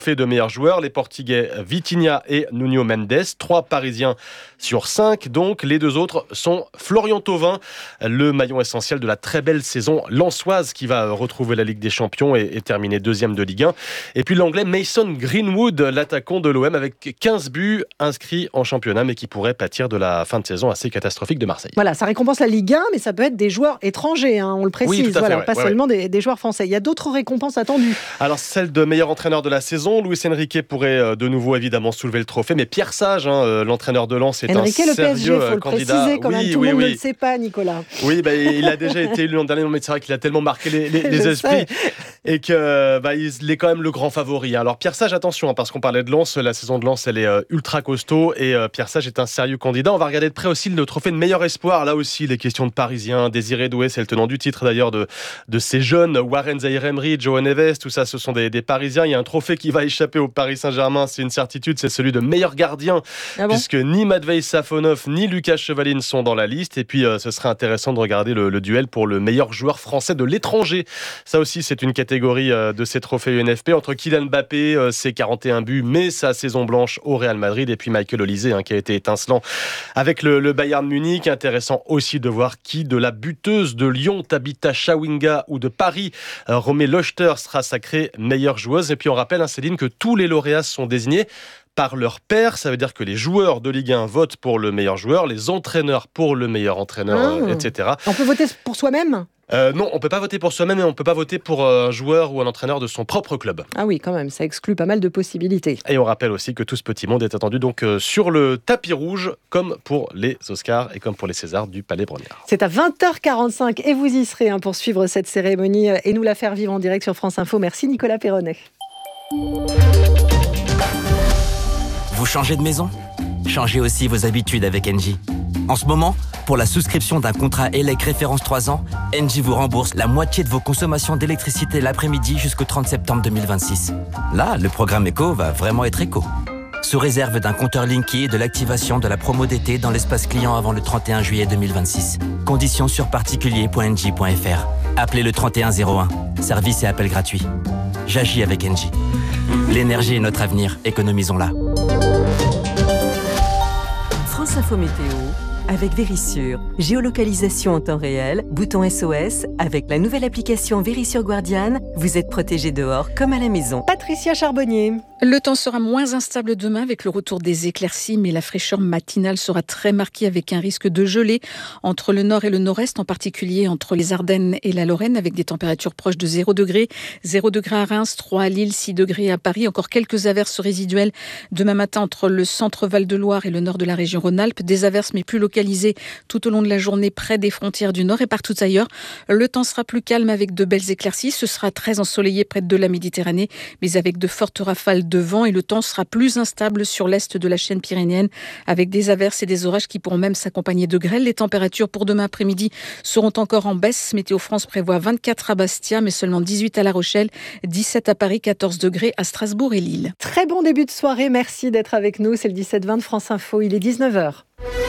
Fait de meilleurs joueurs, les Portugais Vitinha et Nuno Mendes, 3 Parisiens sur 5, donc les 2 autres sont Florian Thauvin, le maillon essentiel de la très belle saison lensoise qui va retrouver la Ligue des Champions et terminer 2e de Ligue 1, et puis l'anglais Mason Greenwood, l'attaquant de l'OM avec 15 buts inscrits en championnat mais qui pourrait pâtir de la fin de saison assez catastrophique de Marseille. Voilà, ça récompense la Ligue 1 mais ça peut être des joueurs étrangers, on le précise, oui, tout à fait, pas seulement des joueurs français. Il y a d'autres récompenses attendues. Alors celle de meilleur entraîneur de la saison, Luis Enrique pourrait de nouveau évidemment soulever le trophée, mais Pierre Sage, l'entraîneur de Lens, est Enrique, un sérieux le PSG, faut candidat. Le préciser quand même, tout le monde ne le sait pas, Nicolas. Oui, il a déjà été élu l'an dernier, mais c'est vrai qu'il a tellement marqué les esprits et que il est quand même le grand favori. Alors Pierre Sage, attention, parce qu'on parlait de Lens, la saison de Lens elle est ultra costaud et Pierre Sage est un sérieux candidat. On va regarder de près aussi le trophée de meilleur espoir. Là aussi, les questions de Parisiens, Désiré Doué, c'est le tenant du titre d'ailleurs de ces jeunes, Warren Zaïre-Emery, Johan Neves, tout ça, ce sont des Parisiens. Il y a un trophée qui va échapper au Paris Saint-Germain, c'est une certitude, c'est celui de meilleur gardien, puisque ni Matvei Safonov ni Lucas Chevalier ne sont dans la liste. Et puis ce serait intéressant de regarder le duel pour le meilleur joueur français de l'étranger. Ça aussi, c'est une catégorie de ces trophées UNFP entre Kylian Mbappé, ses 41 buts, mais sa saison blanche au Real Madrid, et puis Michael Olise, qui a été étincelant avec le Bayern Munich. Intéressant aussi de voir qui de la buteuse de Lyon, Tabitha Chawinga, ou de Paris, Romée Lochter, sera sacrée meilleure joueuse. Et puis on rappelle, Céline, que tous les lauréats sont désignés par leur père. Ça veut dire que les joueurs de Ligue 1 votent pour le meilleur joueur, les entraîneurs pour le meilleur entraîneur, etc. On peut voter pour soi-même ? Non, on ne peut pas voter pour soi-même et on ne peut pas voter pour un joueur ou un entraîneur de son propre club. Ah oui, quand même, ça exclut pas mal de possibilités. Et on rappelle aussi que tout ce petit monde est attendu donc sur le tapis rouge, comme pour les Oscars et comme pour les Césars du Palais Brongniart. C'est à 20h45 et vous y serez pour suivre cette cérémonie et nous la faire vivre en direct sur France Info. Merci Nicolas Perronnet. Vous changez de maison ? Changez aussi vos habitudes avec Engie. En ce moment, pour la souscription d'un contrat ELEC référence 3 ans, Engie vous rembourse la moitié de vos consommations d'électricité l'après-midi jusqu'au 30 septembre 2026. Là, le programme éco va vraiment être éco. Sous réserve d'un compteur Linky et de l'activation de la promo d'été dans l'espace client avant le 31 juillet 2026. Conditions sur particulier.engie.fr. Appelez le 3101. Service et appel gratuit. J'agis avec Engie. L'énergie est notre avenir, économisons-la. France Info Météo avec Vérissure. Géolocalisation en temps réel, bouton SOS. Avec la nouvelle application Vérissure Guardian, vous êtes protégé dehors comme à la maison. Patricia Charbonnier. Le temps sera moins instable demain avec le retour des éclaircies, mais la fraîcheur matinale sera très marquée avec un risque de gelée entre le nord et le nord-est, en particulier entre les Ardennes et la Lorraine, avec des températures proches de 0 degré. 0 degré à Reims, 3 à Lille, 6 degrés à Paris. Encore quelques averses résiduelles demain matin entre le centre Val-de-Loire et le nord de la région Rhône-Alpes. Des averses, mais plus localisées tout au long de la journée près des frontières du nord et partout ailleurs. Le temps sera plus calme avec de belles éclaircies. Ce sera très ensoleillé près de la Méditerranée, mais avec de fortes rafales de vent, et le temps sera plus instable sur l'est de la chaîne pyrénéenne avec des averses et des orages qui pourront même s'accompagner de grêle. Les températures pour demain après-midi seront encore en baisse. Météo France prévoit 24 à Bastia, mais seulement 18 à La Rochelle, 17 à Paris, 14 degrés à Strasbourg et Lille. Très bon début de soirée, merci d'être avec nous. C'est le 17-20 de France Info, il est 19h.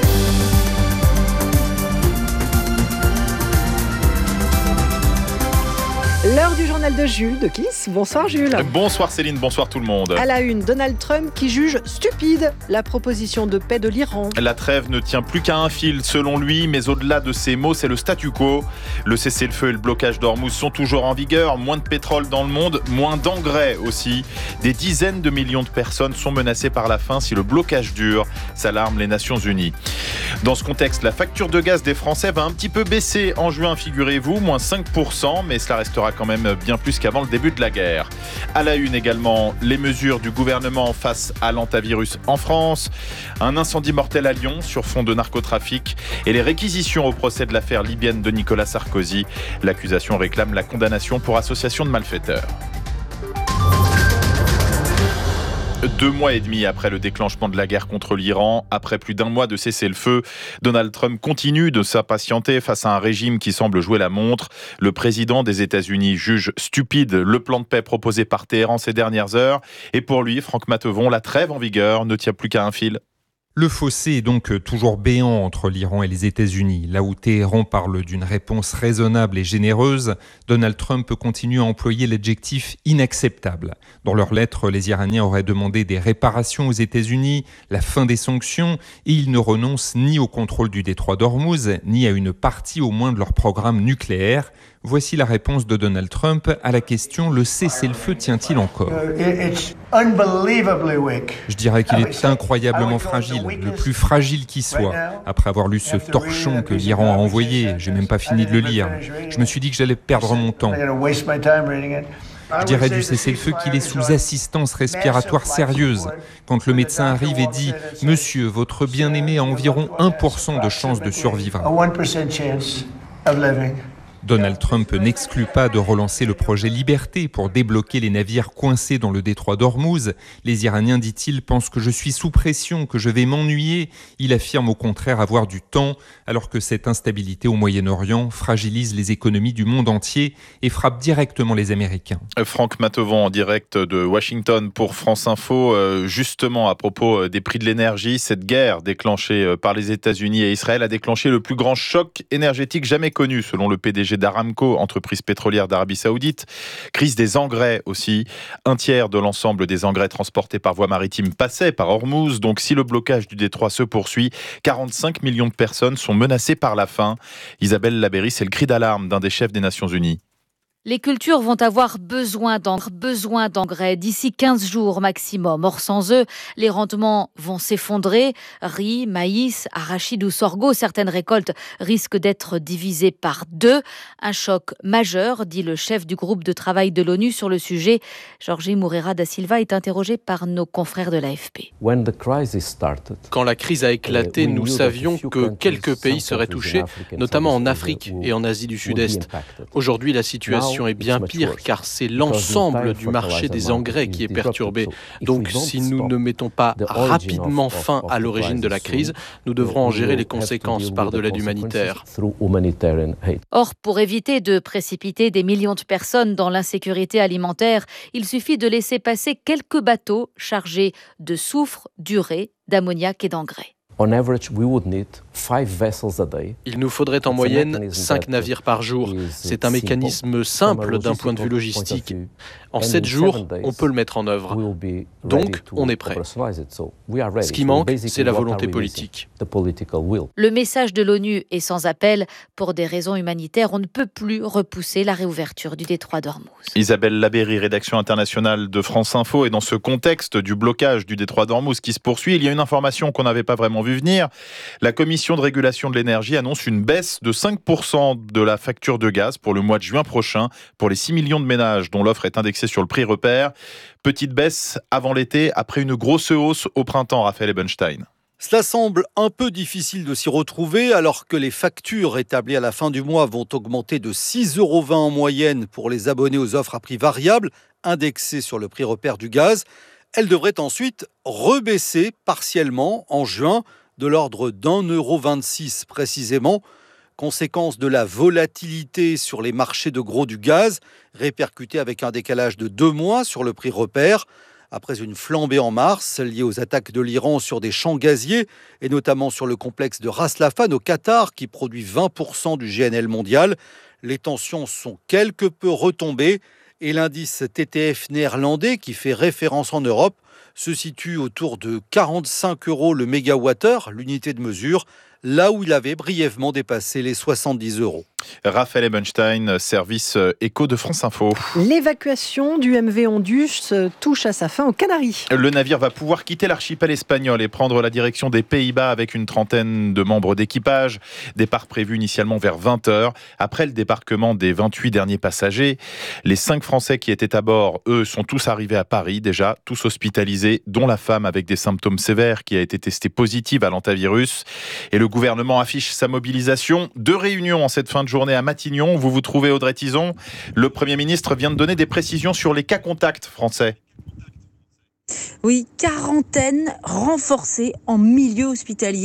L'heure du journal de Jules de Kiss. Bonsoir Jules. Bonsoir Céline, bonsoir tout le monde. À la une, Donald Trump qui juge stupide la proposition de paix de l'Iran. La trêve ne tient plus qu'à un fil selon lui, mais au-delà de ces mots, c'est le statu quo. Le cessez-le-feu et le blocage d'Ormuz sont toujours en vigueur. Moins de pétrole dans le monde, moins d'engrais aussi. Des dizaines de millions de personnes sont menacées par la faim si le blocage dure, s'alarment les Nations Unies. Dans ce contexte, la facture de gaz des Français va un petit peu baisser en juin, figurez-vous, moins 5%, mais cela restera quand même bien plus qu'avant le début de la guerre. À la une également, les mesures du gouvernement face à l'hantavirus en France, un incendie mortel à Lyon sur fond de narcotrafic et les réquisitions au procès de l'affaire libyenne de Nicolas Sarkozy. L'accusation réclame la condamnation pour association de malfaiteurs. 2 mois et demi après le déclenchement de la guerre contre l'Iran, après plus d'1 mois de cessez-le-feu, Donald Trump continue de s'impatienter face à un régime qui semble jouer la montre. Le président des États-Unis juge stupide le plan de paix proposé par Téhéran ces dernières heures. Et pour lui, Franck Matevon, la trêve en vigueur ne tient plus qu'à un fil. Le fossé est donc toujours béant entre l'Iran et les États-Unis. Là où Téhéran parle d'une réponse raisonnable et généreuse, Donald Trump continue à employer l'adjectif inacceptable. Dans leur lettre, les Iraniens auraient demandé des réparations aux États-Unis, la fin des sanctions, et ils ne renoncent ni au contrôle du détroit d'Ormuz, ni à une partie au moins de leur programme nucléaire. Voici la réponse de Donald Trump à la question « Le cessez-le-feu tient-il encore ?» Je dirais qu'il est incroyablement fragile, le plus fragile qui soit. Après avoir lu ce torchon que l'Iran a envoyé, j'ai même pas fini de le lire. Je me suis dit que j'allais perdre mon temps. Je dirais du cessez-le-feu qu'il est sous assistance respiratoire sérieuse. Quand le médecin arrive et dit « Monsieur, votre bien-aimé a environ 1% de chance de survivre ». Donald Trump n'exclut pas de relancer le projet Liberté pour débloquer les navires coincés dans le détroit d'Ormuz. Les Iraniens, dit-il, pensent que je suis sous pression, que je vais m'ennuyer. Il affirme au contraire avoir du temps, alors que cette instabilité au Moyen-Orient fragilise les économies du monde entier et frappe directement les Américains. Franck Matevon en direct de Washington pour France Info. Justement, à propos des prix de l'énergie, cette guerre déclenchée par les États-Unis et Israël a déclenché le plus grand choc énergétique jamais connu, selon le PDG d'Aramco, entreprise pétrolière d'Arabie Saoudite. Crise des engrais aussi. Un tiers de l'ensemble des engrais transportés par voie maritime passait par Ormuz. Donc si le blocage du détroit se poursuit, 45 millions de personnes sont menacées par la faim. Isabelle Labéry, c'est le cri d'alarme d'un des chefs des Nations Unies. Les cultures vont avoir besoin d'engrais d'ici 15 jours maximum. Or, sans eux, les rendements vont s'effondrer. Riz, maïs, arachides ou sorgho, certaines récoltes risquent d'être divisées par 2. Un choc majeur, dit le chef du groupe de travail de l'ONU sur le sujet. Jorge Moreira da Silva est interrogé par nos confrères de l'AFP. Quand la crise a éclaté, nous savions que quelques pays seraient touchés, notamment en Afrique et en Asie du Sud-Est. Aujourd'hui, la situation est bien pire car c'est l'ensemble du marché des engrais qui est perturbé. Donc si nous ne mettons pas rapidement fin à l'origine de la crise, nous devrons en gérer les conséquences par de l'aide humanitaire. Or, pour éviter de précipiter des millions de personnes dans l'insécurité alimentaire, il suffit de laisser passer quelques bateaux chargés de soufre, d'urée, d'ammoniac et d'engrais. Il nous faudrait en moyenne 5 navires par jour. C'est un mécanisme simple d'un point de vue logistique. En 7 jours, on peut le mettre en œuvre. Donc, on est prêt. Ce qui manque, c'est la volonté politique. Le message de l'ONU est sans appel. Pour des raisons humanitaires, on ne peut plus repousser la réouverture du détroit d'Ormuz. Isabelle Labéry, rédaction internationale de France Info. Et dans ce contexte du blocage du détroit d'Ormuz qui se poursuit, il y a une information qu'on n'avait pas vraiment vu venir. La Commission de régulation de l'énergie annonce une baisse de 5% de la facture de gaz pour le mois de juin prochain pour les 6 millions de ménages dont l'offre est indexée sur le prix repère. Petite baisse avant l'été, après une grosse hausse au printemps, Raphaël Ebenstein. Cela semble un peu difficile de s'y retrouver alors que les factures établies à la fin du mois vont augmenter de 6,20 € en moyenne pour les abonnés aux offres à prix variable, indexées sur le prix repère du gaz. Elles devraient ensuite rebaisser partiellement en juin de l'ordre d'1,26 € précisément. Conséquence de la volatilité sur les marchés de gros du gaz, répercutée avec un décalage de 2 mois sur le prix repère. Après une flambée en mars liée aux attaques de l'Iran sur des champs gaziers et notamment sur le complexe de Ras Laffan au Qatar qui produit 20% du GNL mondial, les tensions sont quelque peu retombées et l'indice TTF néerlandais qui fait référence en Europe se situe autour de 45 € le mégawattheure, l'unité de mesure, là où il avait brièvement dépassé les 70 €. Raphaël Ebenstein, service écho de France Info. L'évacuation du MV Ondus touche à sa fin aux Canaries. Le navire va pouvoir quitter l'archipel espagnol et prendre la direction des Pays-Bas avec une trentaine de membres d'équipage. Départ prévu initialement vers 20h. Après le débarquement des 28 derniers passagers, les 5 Français qui étaient à bord, eux, sont tous arrivés à Paris déjà, tous hospitalisés, dont la femme avec des symptômes sévères qui a été testée positive à l'hantavirus. Et le gouvernement affiche sa mobilisation. 2 réunions en cette fin de journée à Matignon. Vous vous trouvez, Audrey Tizon. Le Premier ministre vient de donner des précisions sur les cas contacts français. Oui, quarantaine renforcée en milieu hospitalier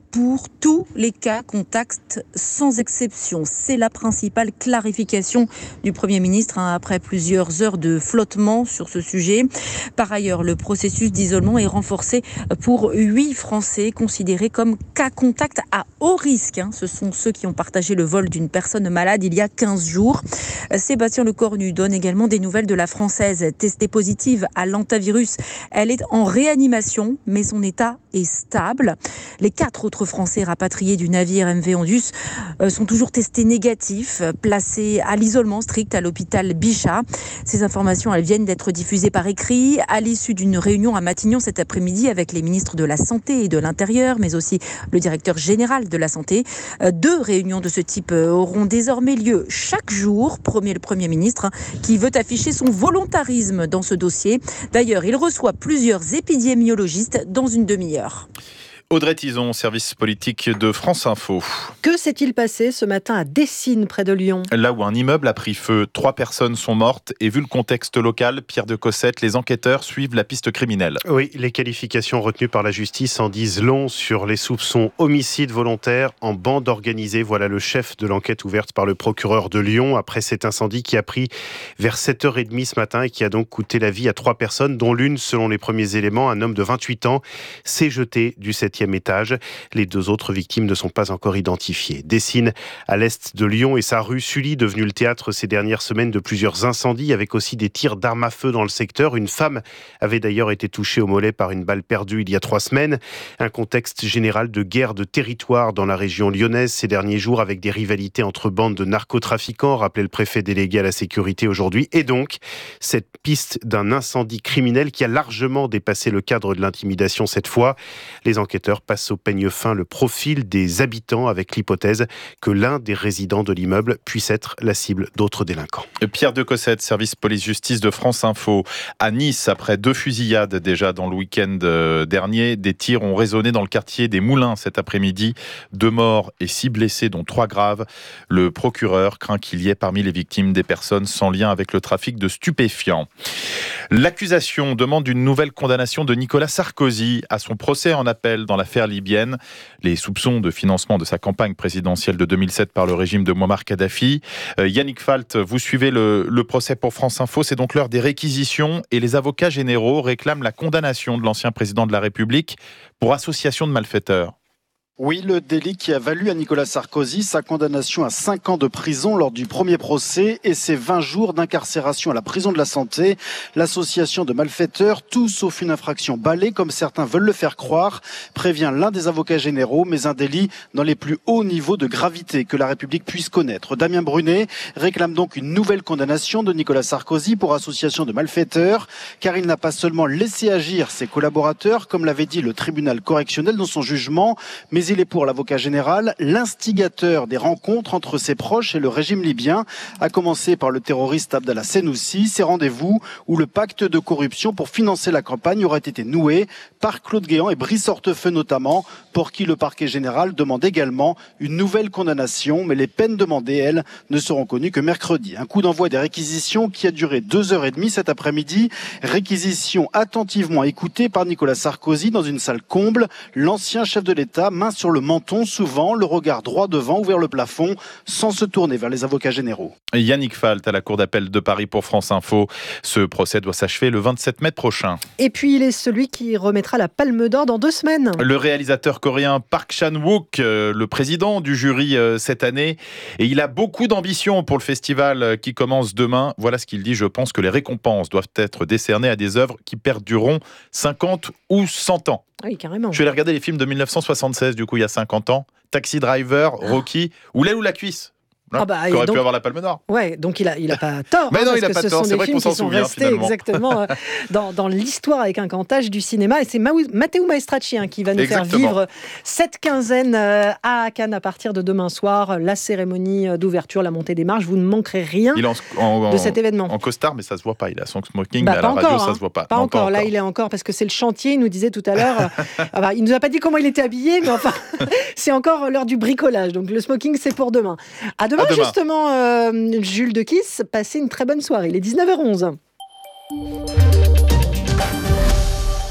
pour tous les cas contacts sans exception. C'est la principale clarification du Premier ministre après plusieurs heures de flottement sur ce sujet. Par ailleurs, le processus d'isolement est renforcé pour 8 Français considérés comme cas contacts à haut risque. Ce sont ceux qui ont partagé le vol d'une personne malade il y a 15 jours. Sébastien Lecornu donne également des nouvelles de la Française testée positive à l'hantavirus. Elle est en réanimation, mais son état est stable. Les 4 autres Français rapatriés du navire MV Ondus sont toujours testés négatifs, placés à l'isolement strict à l'hôpital Bichat. Ces informations, elles viennent d'être diffusées par écrit à l'issue d'une réunion à Matignon cet après-midi avec les ministres de la Santé et de l'Intérieur, mais aussi le directeur général de la Santé. 2 réunions de ce type auront désormais lieu chaque jour, promet le Premier ministre, qui veut afficher son volontarisme dans ce dossier. D'ailleurs, il reçoit plusieurs épidémiologistes dans une demi-heure. Audrey Tison, service politique de France Info. Que s'est-il passé ce matin à Dessines, près de Lyon ? Là où un immeuble a pris feu, 3 personnes sont mortes et vu le contexte local, Pierre de Cossette, les enquêteurs suivent la piste criminelle. Oui, les qualifications retenues par la justice en disent long sur les soupçons homicide volontaire en bande organisée. Voilà le chef de l'enquête ouverte par le procureur de Lyon après cet incendie qui a pris vers 7h30 ce matin et qui a donc coûté la vie à 3 personnes, dont l'une, selon les premiers éléments, un homme de 28 ans, s'est jeté du 7e étage. Les 2 autres victimes ne sont pas encore identifiées. Dessines, à l'est de Lyon, et sa rue Sully, devenue le théâtre ces dernières semaines de plusieurs incendies, avec aussi des tirs d'armes à feu dans le secteur. Une femme avait d'ailleurs été touchée au mollet par une balle perdue il y a 3 semaines. Un contexte général de guerre de territoire dans la région lyonnaise ces derniers jours, avec des rivalités entre bandes de narcotrafiquants, rappelait le préfet délégué à la sécurité aujourd'hui. Et donc, cette piste d'un incendie criminel qui a largement dépassé le cadre de l'intimidation cette fois. Les enquêteurs passe au peigne fin le profil des habitants avec l'hypothèse que l'un des résidents de l'immeuble puisse être la cible d'autres délinquants. Pierre de Cossette, service police-justice de France Info. À Nice, après 2 fusillades déjà dans le week-end dernier, des tirs ont résonné dans le quartier des Moulins cet après-midi. 2 morts et 6 blessés, dont 3 graves. Le procureur craint qu'il y ait parmi les victimes des personnes sans lien avec le trafic de stupéfiants. L'accusation demande une nouvelle condamnation de Nicolas Sarkozy à son procès en appel dans l'affaire libyenne. Les soupçons de financement de sa campagne présidentielle de 2007 par le régime de Mouammar Kadhafi. Yannick Falt, vous suivez le procès pour France Info. C'est donc l'heure des réquisitions et les avocats généraux réclament la condamnation de l'ancien président de la République pour association de malfaiteurs. Oui, le délit qui a valu à Nicolas Sarkozy sa condamnation à 5 ans de prison lors du premier procès et ses 20 jours d'incarcération à la prison de la Santé. L'association de malfaiteurs, tout sauf une infraction balai, comme certains veulent le faire croire, prévient l'un des avocats généraux, mais un délit dans les plus hauts niveaux de gravité que la République puisse connaître. Damien Brunet réclame donc une nouvelle condamnation de Nicolas Sarkozy pour association de malfaiteurs, car il n'a pas seulement laissé agir ses collaborateurs, comme l'avait dit le tribunal correctionnel dans son jugement, mais il est pour l'avocat général l'instigateur des rencontres entre ses proches et le régime libyen, à commencer par le terroriste Abdallah Senoussi. Ces rendez-vous où le pacte de corruption pour financer la campagne aurait été noué par Claude Guéant et Brice Hortefeux notamment, pour qui le parquet général demande également une nouvelle condamnation, mais les peines demandées, elles, ne seront connues que mercredi. Un coup d'envoi des réquisitions qui a duré 2h30 cet après-midi. Réquisition attentivement écoutée par Nicolas Sarkozy dans une salle comble. L'ancien chef de l'État, main sur le menton, souvent le regard droit devant ou vers le plafond, sans se tourner vers les avocats généraux. Yannick Falt à la Cour d'appel de Paris pour France Info. Ce procès doit s'achever le 27 mai prochain. Et puis il est celui qui remettra la Palme d'Or dans 2 semaines. Le réalisateur coréen Park Chan-wook, le président du jury cette année, et il a beaucoup d'ambition pour le festival qui commence demain. Voilà ce qu'il dit: je pense que les récompenses doivent être décernées à des œuvres qui perdureront 50 ou 100 ans. Oui, carrément. Je vais aller regarder les films de 1976, du coup, il y a 50 ans. Taxi Driver, Rocky, ou l'aile ou la cuisse. Qui aurait pu avoir la Palme d'Or. Ouais, donc il a pas tort. Mais non, il a pas tort. C'est vrai qu'on s'en souvient finalement. Exactement dans l'histoire avec un cantage du cinéma. Et c'est Matteo Maestracci qui va nous faire vivre cette quinzaine à Cannes à partir de demain soir. La cérémonie d'ouverture, la montée des marches. Vous ne manquerez rien de cet événement. En costard, mais ça se voit pas. Il a son smoking, mais à la radio, ça se voit pas. Pas encore. Là, il est encore parce que c'est le chantier. Il nous disait tout à l'heure. Il nous a pas dit comment il était habillé, mais enfin, c'est encore l'heure du bricolage. Donc le smoking, c'est pour demain. À demain. Justement, Jules de Kiss, passez une très bonne soirée. Il est 19h11.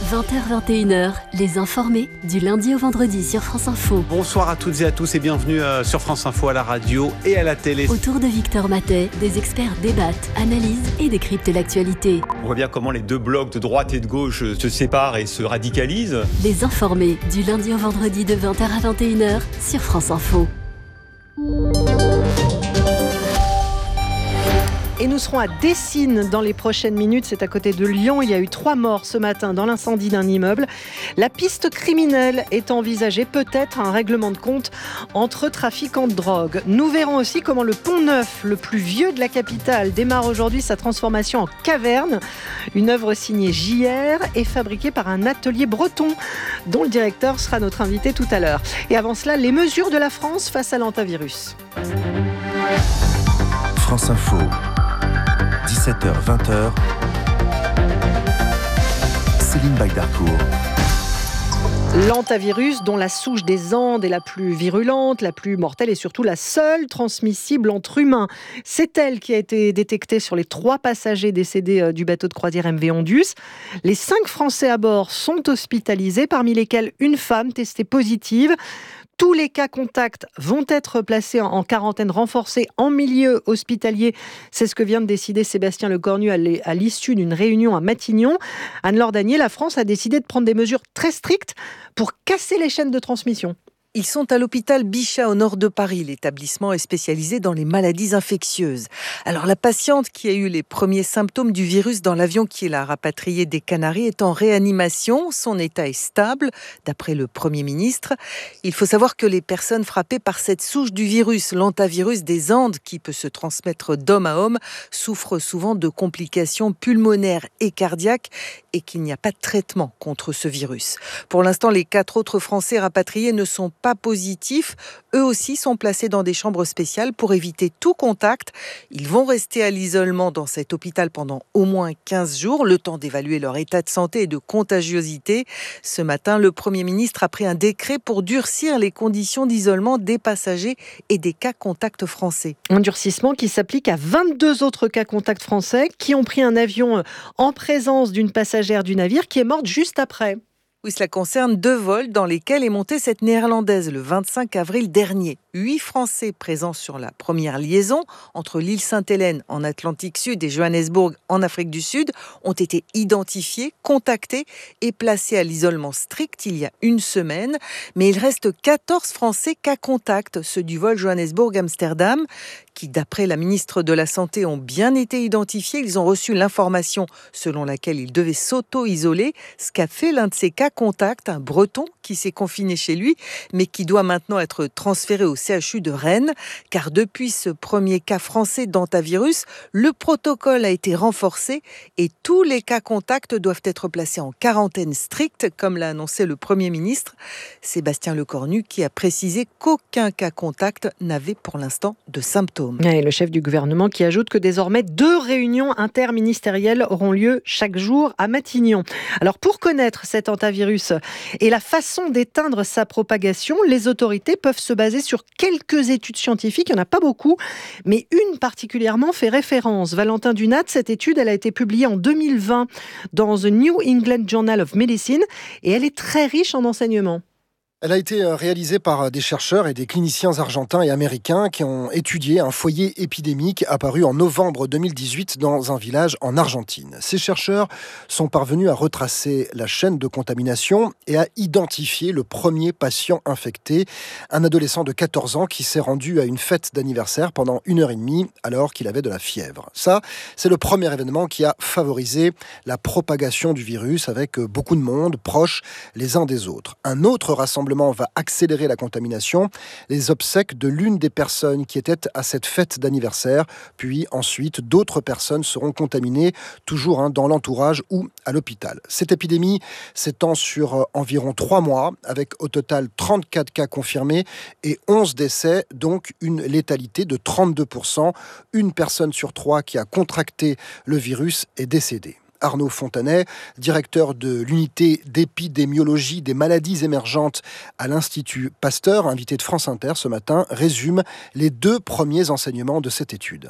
20h-21h, les informés du lundi au vendredi sur France Info. Bonsoir à toutes et à tous et bienvenue sur France Info à la radio et à la télé. Autour de Victor Matet, des experts débattent, analysent et décryptent l'actualité. On voit bien comment les deux blocs de droite et de gauche se séparent et se radicalisent. Les informés du lundi au vendredi de 20h à 21h sur France Info. Et nous serons à Dessines dans les prochaines minutes. C'est à côté de Lyon. Il y a eu 3 morts ce matin dans l'incendie d'un immeuble. La piste criminelle est envisagée, peut-être un règlement de compte entre trafiquants de drogue. Nous verrons aussi comment le Pont Neuf, le plus vieux de la capitale, démarre aujourd'hui sa transformation en caverne. Une œuvre signée JR et fabriquée par un atelier breton dont le directeur sera notre invité tout à l'heure. Et avant cela, les mesures de la France face à l'hantavirus. France Info. 17h-20h, Céline Bagdarcourt. L'hantavirus, dont la souche des Andes est la plus virulente, la plus mortelle et surtout la seule transmissible entre humains. C'est elle qui a été détectée sur les 3 passagers décédés du bateau de croisière MV Ondus. Les 5 Français à bord sont hospitalisés, parmi lesquels une femme testée positive. Tous les cas contacts vont être placés en quarantaine renforcée en milieu hospitalier. C'est ce que vient de décider Sébastien Lecornu à l'issue d'une réunion à Matignon. Anne-Laure Danier, la France a décidé de prendre des mesures très strictes pour casser les chaînes de transmission. Ils sont à l'hôpital Bichat au nord de Paris. L'établissement est spécialisé dans les maladies infectieuses. Alors la patiente qui a eu les premiers symptômes du virus dans l'avion qui l'a rapatriée des Canaries est en réanimation. Son état est stable, d'après le Premier ministre. Il faut savoir que les personnes frappées par cette souche du virus, l'hantavirus des Andes, qui peut se transmettre d'homme à homme, souffrent souvent de complications pulmonaires et cardiaques et qu'il n'y a pas de traitement contre ce virus. Pour l'instant, les 4 autres Français rapatriés ne sont pas positifs. Eux aussi sont placés dans des chambres spéciales pour éviter tout contact. Ils vont rester à l'isolement dans cet hôpital pendant au moins 15 jours, le temps d'évaluer leur état de santé et de contagiosité. Ce matin, le Premier ministre a pris un décret pour durcir les conditions d'isolement des passagers et des cas contacts français. Un durcissement qui s'applique à 22 autres cas contacts français qui ont pris un avion en présence d'une passagère du navire qui est morte juste après. Oui, cela concerne 2 vols dans lesquels est montée cette néerlandaise le 25 avril dernier. 8 Français présents sur la première liaison entre l'île Sainte-Hélène en Atlantique Sud et Johannesburg en Afrique du Sud ont été identifiés, contactés et placés à l'isolement strict il y a une semaine. Mais il reste 14 Français cas contact, ceux du vol Johannesburg-Amsterdam, qui, d'après la ministre de la Santé, ont bien été identifiés. Ils ont reçu l'information selon laquelle ils devaient s'auto-isoler, ce qu'a fait l'un de ces cas contact, un Breton qui s'est confiné chez lui, mais qui doit maintenant être transféré au CHU de Rennes, car depuis ce premier cas français d'hantavirus, le protocole a été renforcé et tous les cas contacts doivent être placés en quarantaine stricte, comme l'a annoncé le Premier ministre, Sébastien Lecornu, qui a précisé qu'aucun cas contact n'avait pour l'instant de symptômes. Et le chef du gouvernement qui ajoute que désormais 2 réunions interministérielles auront lieu chaque jour à Matignon. Alors pour connaître cet hantavirus et la façon d'éteindre sa propagation, les autorités peuvent se baser sur quelques études scientifiques, il n'y en a pas beaucoup, mais une particulièrement fait référence. Valentin Dunat, cette étude, elle a été publiée en 2020 dans The New England Journal of Medicine et elle est très riche en enseignements. Elle a été réalisée par des chercheurs et des cliniciens argentins et américains qui ont étudié un foyer épidémique apparu en novembre 2018 dans un village en Argentine. Ces chercheurs sont parvenus à retracer la chaîne de contamination et à identifier le premier patient infecté, un adolescent de 14 ans qui s'est rendu à une fête d'anniversaire pendant 1h30 alors qu'il avait de la fièvre. Ça, c'est le premier événement qui a favorisé la propagation du virus avec beaucoup de monde proches les uns des autres. Un autre rassemblement va accélérer la contamination, les obsèques de l'une des personnes qui étaient à cette fête d'anniversaire, puis ensuite d'autres personnes seront contaminées, toujours dans l'entourage ou à l'hôpital. Cette épidémie s'étend sur environ 3 mois, avec au total 34 cas confirmés et 11 décès, donc une létalité de 32%. Une personne sur 3 qui a contracté le virus est décédée. Arnaud Fontanet, directeur de l'unité d'épidémiologie des maladies émergentes à l'Institut Pasteur, invité de France Inter ce matin, résume les 2 premiers enseignements de cette étude.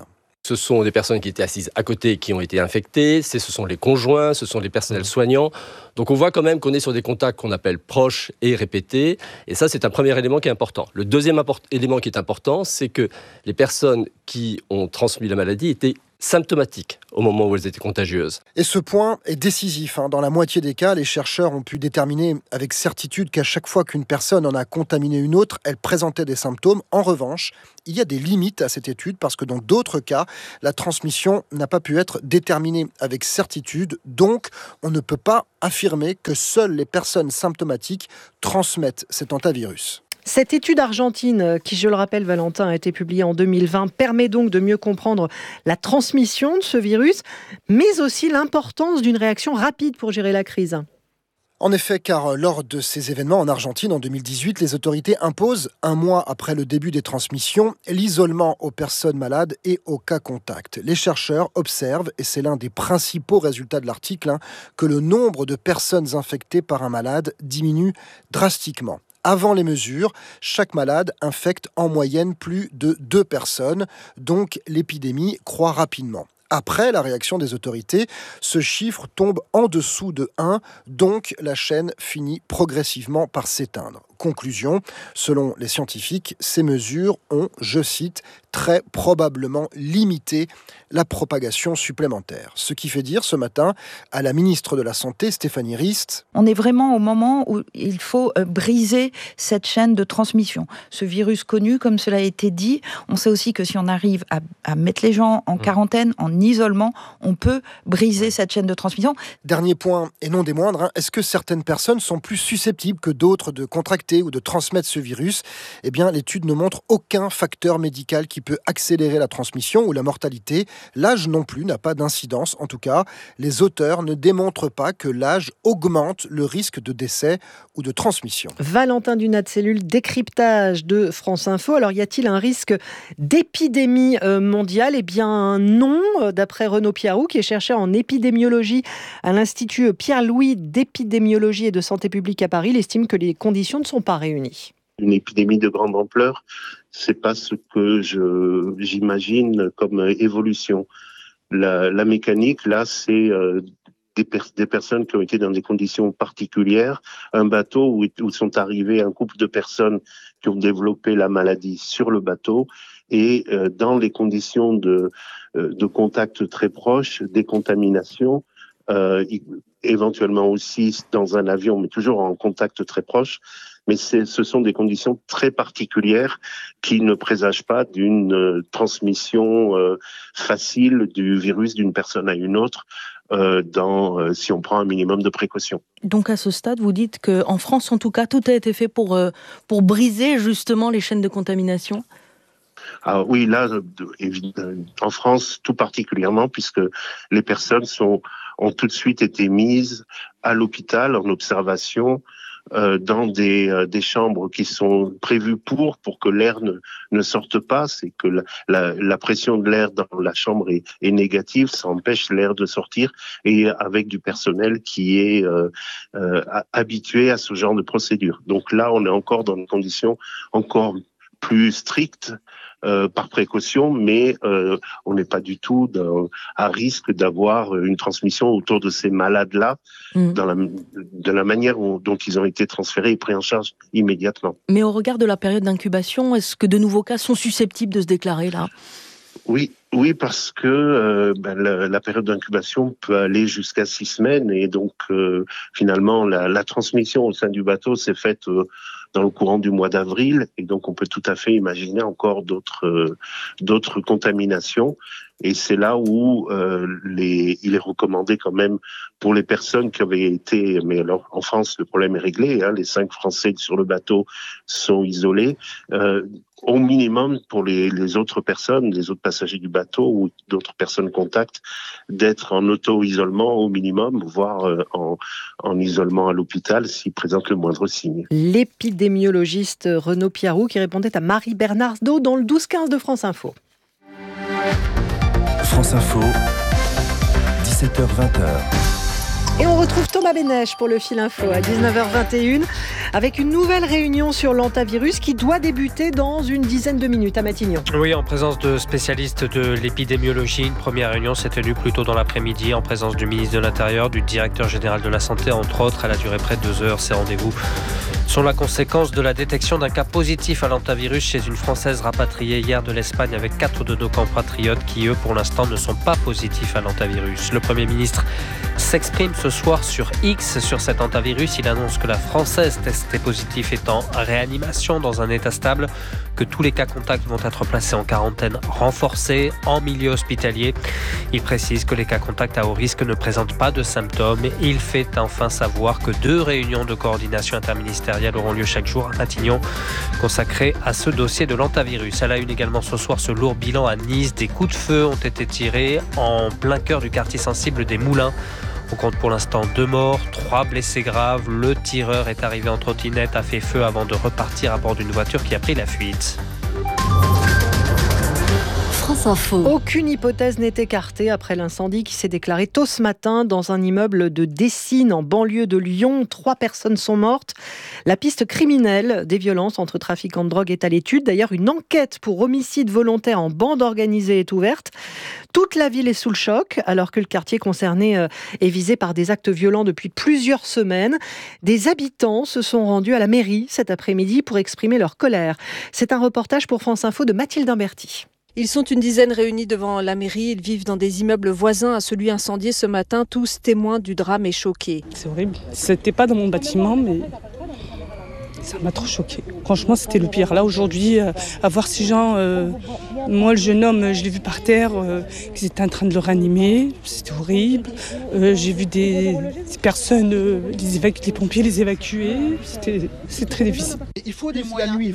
Ce sont des personnes qui étaient assises à côté qui ont été infectées, ce sont les conjoints, ce sont les personnels soignants. Donc on voit quand même qu'on est sur des contacts qu'on appelle proches et répétés. Et ça, c'est un premier élément qui est important. Le deuxième élément qui est important, c'est que les personnes qui ont transmis la maladie étaient symptomatiques au moment où elles étaient contagieuses. Et ce point est décisif. Dans la moitié des cas, les chercheurs ont pu déterminer avec certitude qu'à chaque fois qu'une personne en a contaminé une autre, elle présentait des symptômes. En revanche, il y a des limites à cette étude parce que dans d'autres cas, la transmission n'a pas pu être déterminée avec certitude. Donc, on ne peut pas affirmer que seules les personnes symptomatiques transmettent cet hantavirus. Cette étude argentine, qui, je le rappelle, Valentin, a été publiée en 2020, permet donc de mieux comprendre la transmission de ce virus, mais aussi l'importance d'une réaction rapide pour gérer la crise. En effet, car lors de ces événements en Argentine en 2018, les autorités imposent, 1 mois après le début des transmissions, l'isolement aux personnes malades et aux cas contacts. Les chercheurs observent, et c'est l'un des principaux résultats de l'article, que le nombre de personnes infectées par un malade diminue drastiquement. Avant les mesures, chaque malade infecte en moyenne plus de 2 personnes, donc l'épidémie croît rapidement. Après la réaction des autorités, ce chiffre tombe en dessous de 1, donc la chaîne finit progressivement par s'éteindre. Conclusion, selon les scientifiques, ces mesures ont, je cite, très probablement limité la propagation supplémentaire. Ce qui fait dire ce matin à la ministre de la Santé, Stéphanie Rist. On est vraiment au moment où il faut briser cette chaîne de transmission. Ce virus connu, comme cela a été dit, on sait aussi que si on arrive à mettre les gens en quarantaine, en isolement, on peut briser cette chaîne de transmission. Dernier point, et non des moindres, est-ce que certaines personnes sont plus susceptibles que d'autres de contracter ou de transmettre ce virus? Eh bien, l'étude ne montre aucun facteur médical qui peut accélérer la transmission ou la mortalité. L'âge non plus n'a pas d'incidence. En tout cas, les auteurs ne démontrent pas que l'âge augmente le risque de décès ou de transmission. Valentin Dunat, cellule décryptage de France Info. Alors, y a-t-il un risque d'épidémie mondiale? Eh bien non, d'après Renaud Piarou, qui est chercheur en épidémiologie à l'Institut Pierre-Louis d'épidémiologie et de santé publique à Paris. Il estime que les conditions ne sont pas réunies. Une épidémie de grande ampleur, c'est pas ce que j'imagine comme évolution. La mécanique, là, c'est des personnes qui ont été dans des conditions particulières, un bateau où sont arrivés un couple de personnes qui ont développé la maladie sur le bateau et dans les conditions de contact très proches, des contaminations, éventuellement aussi dans un avion, mais toujours en contact très proche. Mais ce sont des conditions très particulières qui ne présagent pas d'une transmission facile du virus d'une personne à une autre si on prend un minimum de précautions. Donc à ce stade, vous dites qu'en France, en tout cas, tout a été fait pour briser justement les chaînes de contamination ? Ah oui, là, en France, tout particulièrement, puisque les personnes ont tout de suite été mises à l'hôpital en observation dans des chambres qui sont prévues pour que l'air ne sorte pas. C'est que la pression de l'air dans la chambre est négative, ça empêche l'air de sortir, et avec du personnel qui est habitué à ce genre de procédure. Donc là, on est encore dans des conditions encore plus strictes par précaution, mais on n'est pas du tout à risque d'avoir une transmission autour de ces malades-là de la manière dont ils ont été transférés et pris en charge immédiatement. Mais au regard de la période d'incubation, est-ce que de nouveaux cas sont susceptibles de se déclarer là ? Oui, parce que la période d'incubation peut aller jusqu'à 6 semaines et donc finalement la transmission au sein du bateau s'est faite dans le courant du mois d'avril, et donc on peut tout à fait imaginer encore d'autres contaminations. Et c'est là où il est recommandé quand même pour les personnes qui avaient été, mais alors en France le problème est réglé, les 5 Français sur le bateau sont isolés. Au minimum pour les autres personnes, les autres passagers du bateau ou d'autres personnes contacts, d'être en auto-isolement au minimum, voire en isolement à l'hôpital s'ils présentent le moindre signe. L'épidémiologiste Renaud Piarou qui répondait à Marie Bernardo dans le 12-15 de France Info. France Info, 17h-20h. Et on retrouve Thomas Bénèche pour le Fil Info à 19h21 avec une nouvelle réunion sur l'hantavirus qui doit débuter dans une dizaine de minutes à Matignon. Oui, en présence de spécialistes de l'épidémiologie. Une première réunion s'est tenue plus tôt dans l'après-midi en présence du ministre de l'Intérieur, du directeur général de la Santé, entre autres. Elle a duré près de 2 heures. Ces rendez-vous sont la conséquence de la détection d'un cas positif à l'hantavirus chez une Française rapatriée hier de l'Espagne avec 4 de nos compatriotes qui, eux, pour l'instant, ne sont pas positifs à l'hantavirus. Le Premier ministre s'exprime ce soir sur X sur cet hantavirus. Il annonce que la Française testée positive est en réanimation dans un état stable, que tous les cas contacts vont être placés en quarantaine renforcée en milieu hospitalier. Il précise que les cas contacts à haut risque ne présentent pas de symptômes. Il fait enfin savoir que 2 réunions de coordination interministérielle auront lieu chaque jour à Matignon, consacrées à ce dossier de l'hantavirus. À la une également ce soir, ce lourd bilan à Nice. Des coups de feu ont été tirés en plein cœur du quartier sensible des Moulins. On compte pour l'instant 2 morts, 3 blessés graves. Le tireur est arrivé en trottinette, a fait feu avant de repartir à bord d'une voiture qui a pris la fuite. France Info. Aucune hypothèse n'est écartée après l'incendie qui s'est déclaré tôt ce matin dans un immeuble de Dessines en banlieue de Lyon. 3 personnes sont mortes. La piste criminelle des violences entre trafiquants de drogue est à l'étude. D'ailleurs, une enquête pour homicide volontaire en bande organisée est ouverte. Toute la ville est sous le choc alors que le quartier concerné est visé par des actes violents depuis plusieurs semaines. Des habitants se sont rendus à la mairie cet après-midi pour exprimer leur colère. C'est un reportage pour France Info de Mathilde Imberti. Ils sont une dizaine réunis devant la mairie. Ils vivent dans des immeubles voisins à celui incendié ce matin. Tous témoins du drame et choqués. C'est horrible. C'était pas dans mon bâtiment, mais ça m'a trop choquée. Franchement, c'était le pire. Là, aujourd'hui, à voir ces gens... moi, le jeune homme, je l'ai vu par terre, qu'ils étaient en train de le réanimer. C'était horrible. J'ai vu des personnes, les pompiers les évacuer. C'est très difficile. Il faut des moyens. La nuit.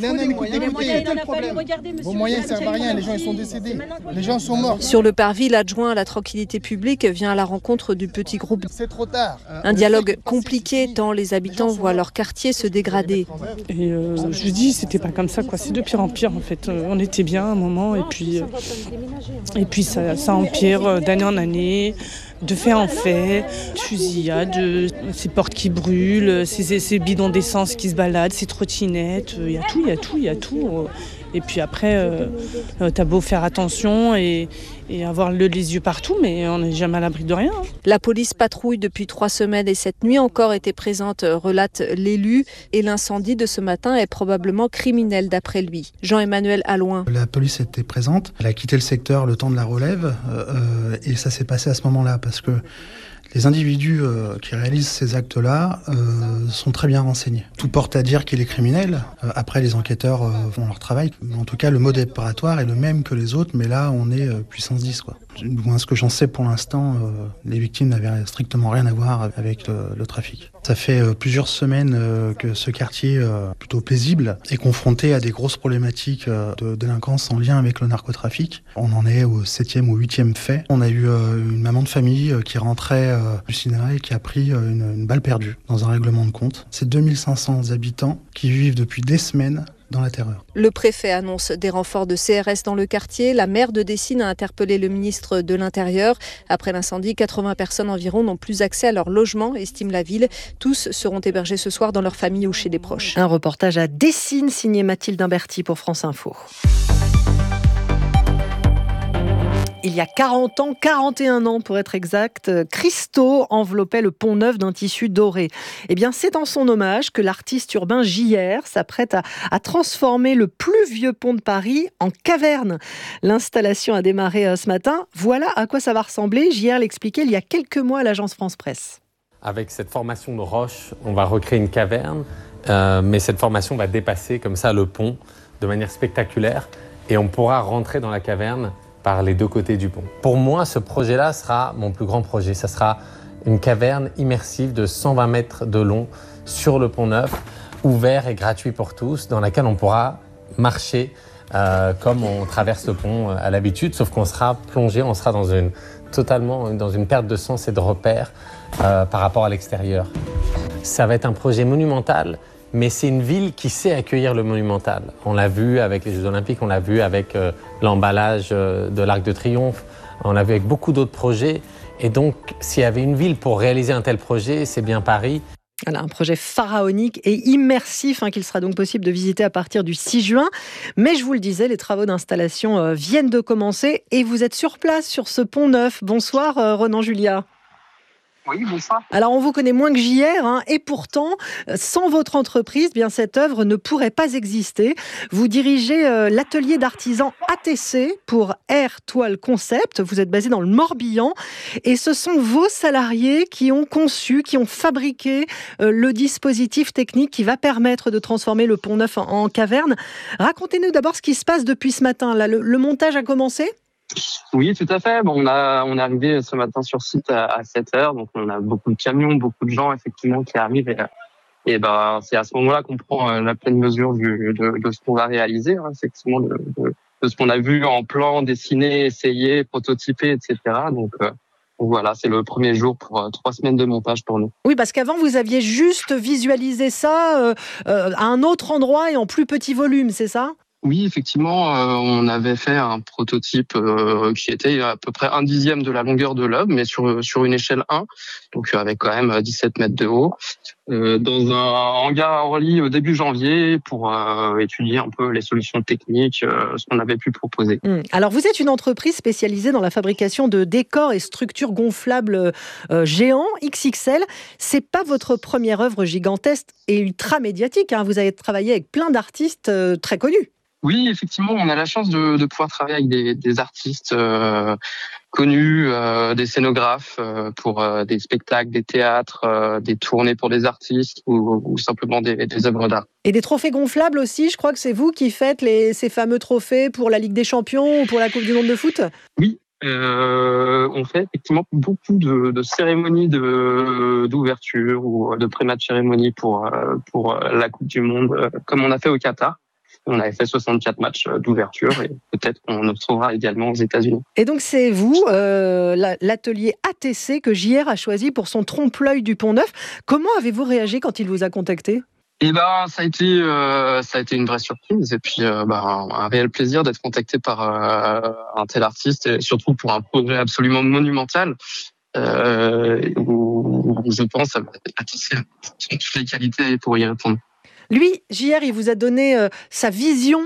Vos moyens ne servent à rien. Les gens ils sont décédés. Les gens sont morts. Sur le parvis, l'adjoint à la tranquillité publique vient à la rencontre du petit groupe. C'est trop tard. Un dialogue compliqué tant les habitants voient leur quartier se dégrader. Et je vous dis, c'était pas comme ça, quoi. C'est de pire en pire, en fait. On était bien à un moment, et puis ça empire d'année en année, de fait en fait, de fusillades, ces portes qui brûlent, ces bidons d'essence qui se baladent, ces trottinettes, il y a tout. Et puis après, t'as beau faire attention et avoir les yeux partout, mais on n'est jamais à l'abri de rien. La police patrouille depuis 3 semaines et cette nuit encore était présente, relate l'élu. Et l'incendie de ce matin est probablement criminel d'après lui. Jean-Emmanuel Allouin. La police était présente, elle a quitté le secteur le temps de la relève et ça s'est passé à ce moment-là parce que les individus qui réalisent ces actes-là sont très bien renseignés. Tout porte à dire qu'il est criminel. Après, les enquêteurs font leur travail. En tout cas, le mode opératoire est le même que les autres, mais là, on est puissance 10, quoi. Moi, ce que j'en sais pour l'instant, les victimes n'avaient strictement rien à voir avec le trafic. Ça fait plusieurs semaines que ce quartier, plutôt paisible, est confronté à des grosses problématiques de délinquance en lien avec le narcotrafic. On en est au 7e ou 8e fait. On a eu une maman de famille qui rentrait du cinéma et qui a pris une balle perdue dans un règlement de compte. C'est 2500 habitants qui vivent depuis des semaines dans la terreur. Le préfet annonce des renforts de CRS dans le quartier. La maire de Dessines a interpellé le ministre de l'Intérieur. Après l'incendie, 80 personnes environ n'ont plus accès à leur logement, estime la ville. Tous seront hébergés ce soir dans leur famille ou chez des proches. Un reportage à Dessines signé Mathilde Imberti pour France Info. Il y a 40 ans, 41 ans pour être exact, Christo enveloppait le pont neuf d'un tissu doré. Eh bien, c'est en son hommage que l'artiste urbain JR s'apprête à transformer le plus vieux pont de Paris en caverne. L'installation a démarré ce matin. Voilà à quoi ça va ressembler. JR l'expliquait il y a quelques mois à l'agence France Presse. Avec cette formation de roche, on va recréer une caverne, mais cette formation va dépasser comme ça le pont de manière spectaculaire et on pourra rentrer dans la caverne par les 2 côtés du pont. Pour moi, ce projet-là sera mon plus grand projet. Ça sera une caverne immersive de 120 mètres de long sur le pont neuf, ouvert et gratuit pour tous, dans laquelle on pourra marcher comme on traverse le pont à l'habitude, sauf qu'on sera plongé, on sera totalement dans une perte de sens et de repères par rapport à l'extérieur. Ça va être un projet monumental, mais c'est une ville qui sait accueillir le monumental. On l'a vu avec les Jeux Olympiques, on l'a vu avec l'emballage de l'Arc de Triomphe, on l'a vu avec beaucoup d'autres projets. Et donc, s'il y avait une ville pour réaliser un tel projet, c'est bien Paris. Voilà, un projet pharaonique et immersif qu'il sera donc possible de visiter à partir du 6 juin. Mais je vous le disais, les travaux d'installation viennent de commencer et vous êtes sur place sur ce pont neuf. Bonsoir Renan Julia. Oui, bonsoir. Alors, on vous connaît moins que JR, et pourtant, sans votre entreprise, bien cette œuvre ne pourrait pas exister. Vous dirigez l'atelier d'artisans ATC pour Air Toile Concept. Vous êtes basé dans le Morbihan et ce sont vos salariés qui ont conçu, qui ont fabriqué le dispositif technique qui va permettre de transformer le pont neuf en caverne. Racontez-nous d'abord ce qui se passe depuis ce matin. Là, le montage a commencé ? Oui, tout à fait. Bon, on est arrivé ce matin sur site à 7h, donc on a beaucoup de camions, beaucoup de gens effectivement qui arrivent et c'est à ce moment-là qu'on prend la pleine mesure de ce qu'on va réaliser, effectivement de ce qu'on a vu en plan, dessiné, essayé, prototypé, etc. Donc voilà, c'est le premier jour pour 3 semaines de montage pour nous. Oui, parce qu'avant vous aviez juste visualisé ça à un autre endroit et en plus petit volume, c'est ça ? Oui, effectivement, on avait fait un prototype qui était à peu près 1/10 de la longueur de l'œuvre, mais sur une échelle 1, donc avec quand même 17 mètres de haut, dans un hangar à Orly au début janvier pour étudier un peu les solutions techniques, ce qu'on avait pu proposer. Alors, vous êtes une entreprise spécialisée dans la fabrication de décors et structures gonflables géants, XXL. C'est pas votre première œuvre gigantesque et ultra médiatique. Vous avez travaillé avec plein d'artistes très connus. Oui, effectivement, on a la chance de pouvoir travailler avec des artistes connus, des scénographes pour des spectacles, des théâtres, des tournées pour des artistes ou simplement des œuvres d'art. Et des trophées gonflables aussi, je crois que c'est vous qui faites ces fameux trophées pour la Ligue des Champions ou pour la Coupe du Monde de foot ? Oui, on fait effectivement beaucoup de cérémonies d'ouverture ou de pré-match cérémonie pour la Coupe du Monde, comme on a fait au Qatar. On avait fait 64 matchs d'ouverture et peut-être qu'on en trouvera également aux États-Unis. Et donc c'est vous, l'atelier ATC que JR a choisi pour son trompe-l'œil du Pont Neuf. Comment avez-vous réagi quand il vous a contacté ? Ça a été une vraie surprise et puis un réel plaisir d'être contacté par un tel artiste et surtout pour un projet absolument monumental. Où je pense ATC a toutes les qualités pour y répondre. Lui, JR, il vous a donné sa vision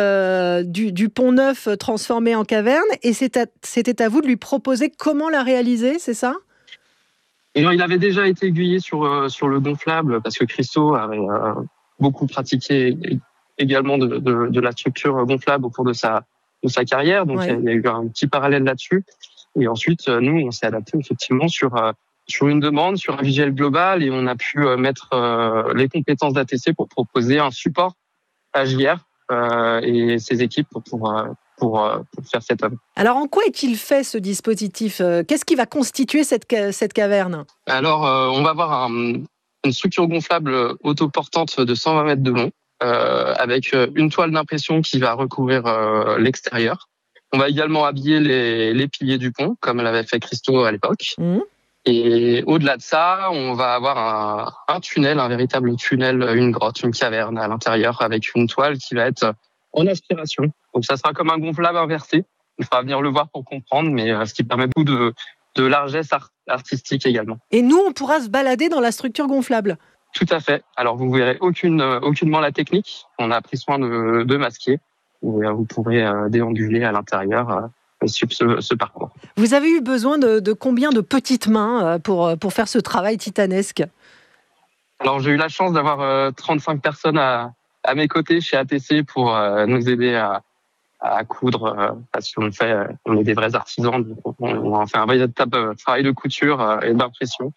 du Pont Neuf transformé en caverne et c'était à vous de lui proposer comment la réaliser, c'est ça ? Et non, il avait déjà été aiguillé sur le gonflable parce que Christo avait beaucoup pratiqué également de la structure gonflable au cours de sa carrière. Donc, il y a eu un petit parallèle là-dessus. Et ensuite, nous, on s'est adapté effectivement sur une demande, sur un visuel global et on a pu mettre les compétences d'ATC pour proposer un support à JR et ses équipes pour faire cette œuvre. Alors, en quoi est-il fait ce dispositif ? Qu'est-ce qui va constituer cette caverne ? Alors, on va avoir une structure gonflable autoportante de 120 mètres de long avec une toile d'impression qui va recouvrir l'extérieur. On va également habiller les piliers du pont, comme l'avait fait Christo à l'époque. Et au-delà de ça, on va avoir un tunnel, un véritable tunnel, une grotte, une caverne à l'intérieur avec une toile qui va être en aspiration. Donc ça sera comme un gonflable inversé. Il faudra venir le voir pour comprendre, mais ce qui permet beaucoup de largesse artistique également. Et nous, on pourra se balader dans la structure gonflable ? Tout à fait. Alors vous verrez aucunement la technique. On a pris soin de masquer. Vous pourrez déambuler à l'intérieur sur ce parcours. Vous avez eu besoin de combien de petites mains pour faire ce travail titanesque ? Alors j'ai eu la chance d'avoir 35 personnes à mes côtés chez ATC pour nous aider à coudre parce qu'on est des vrais artisans. On fait un véritable travail de couture et d'impression.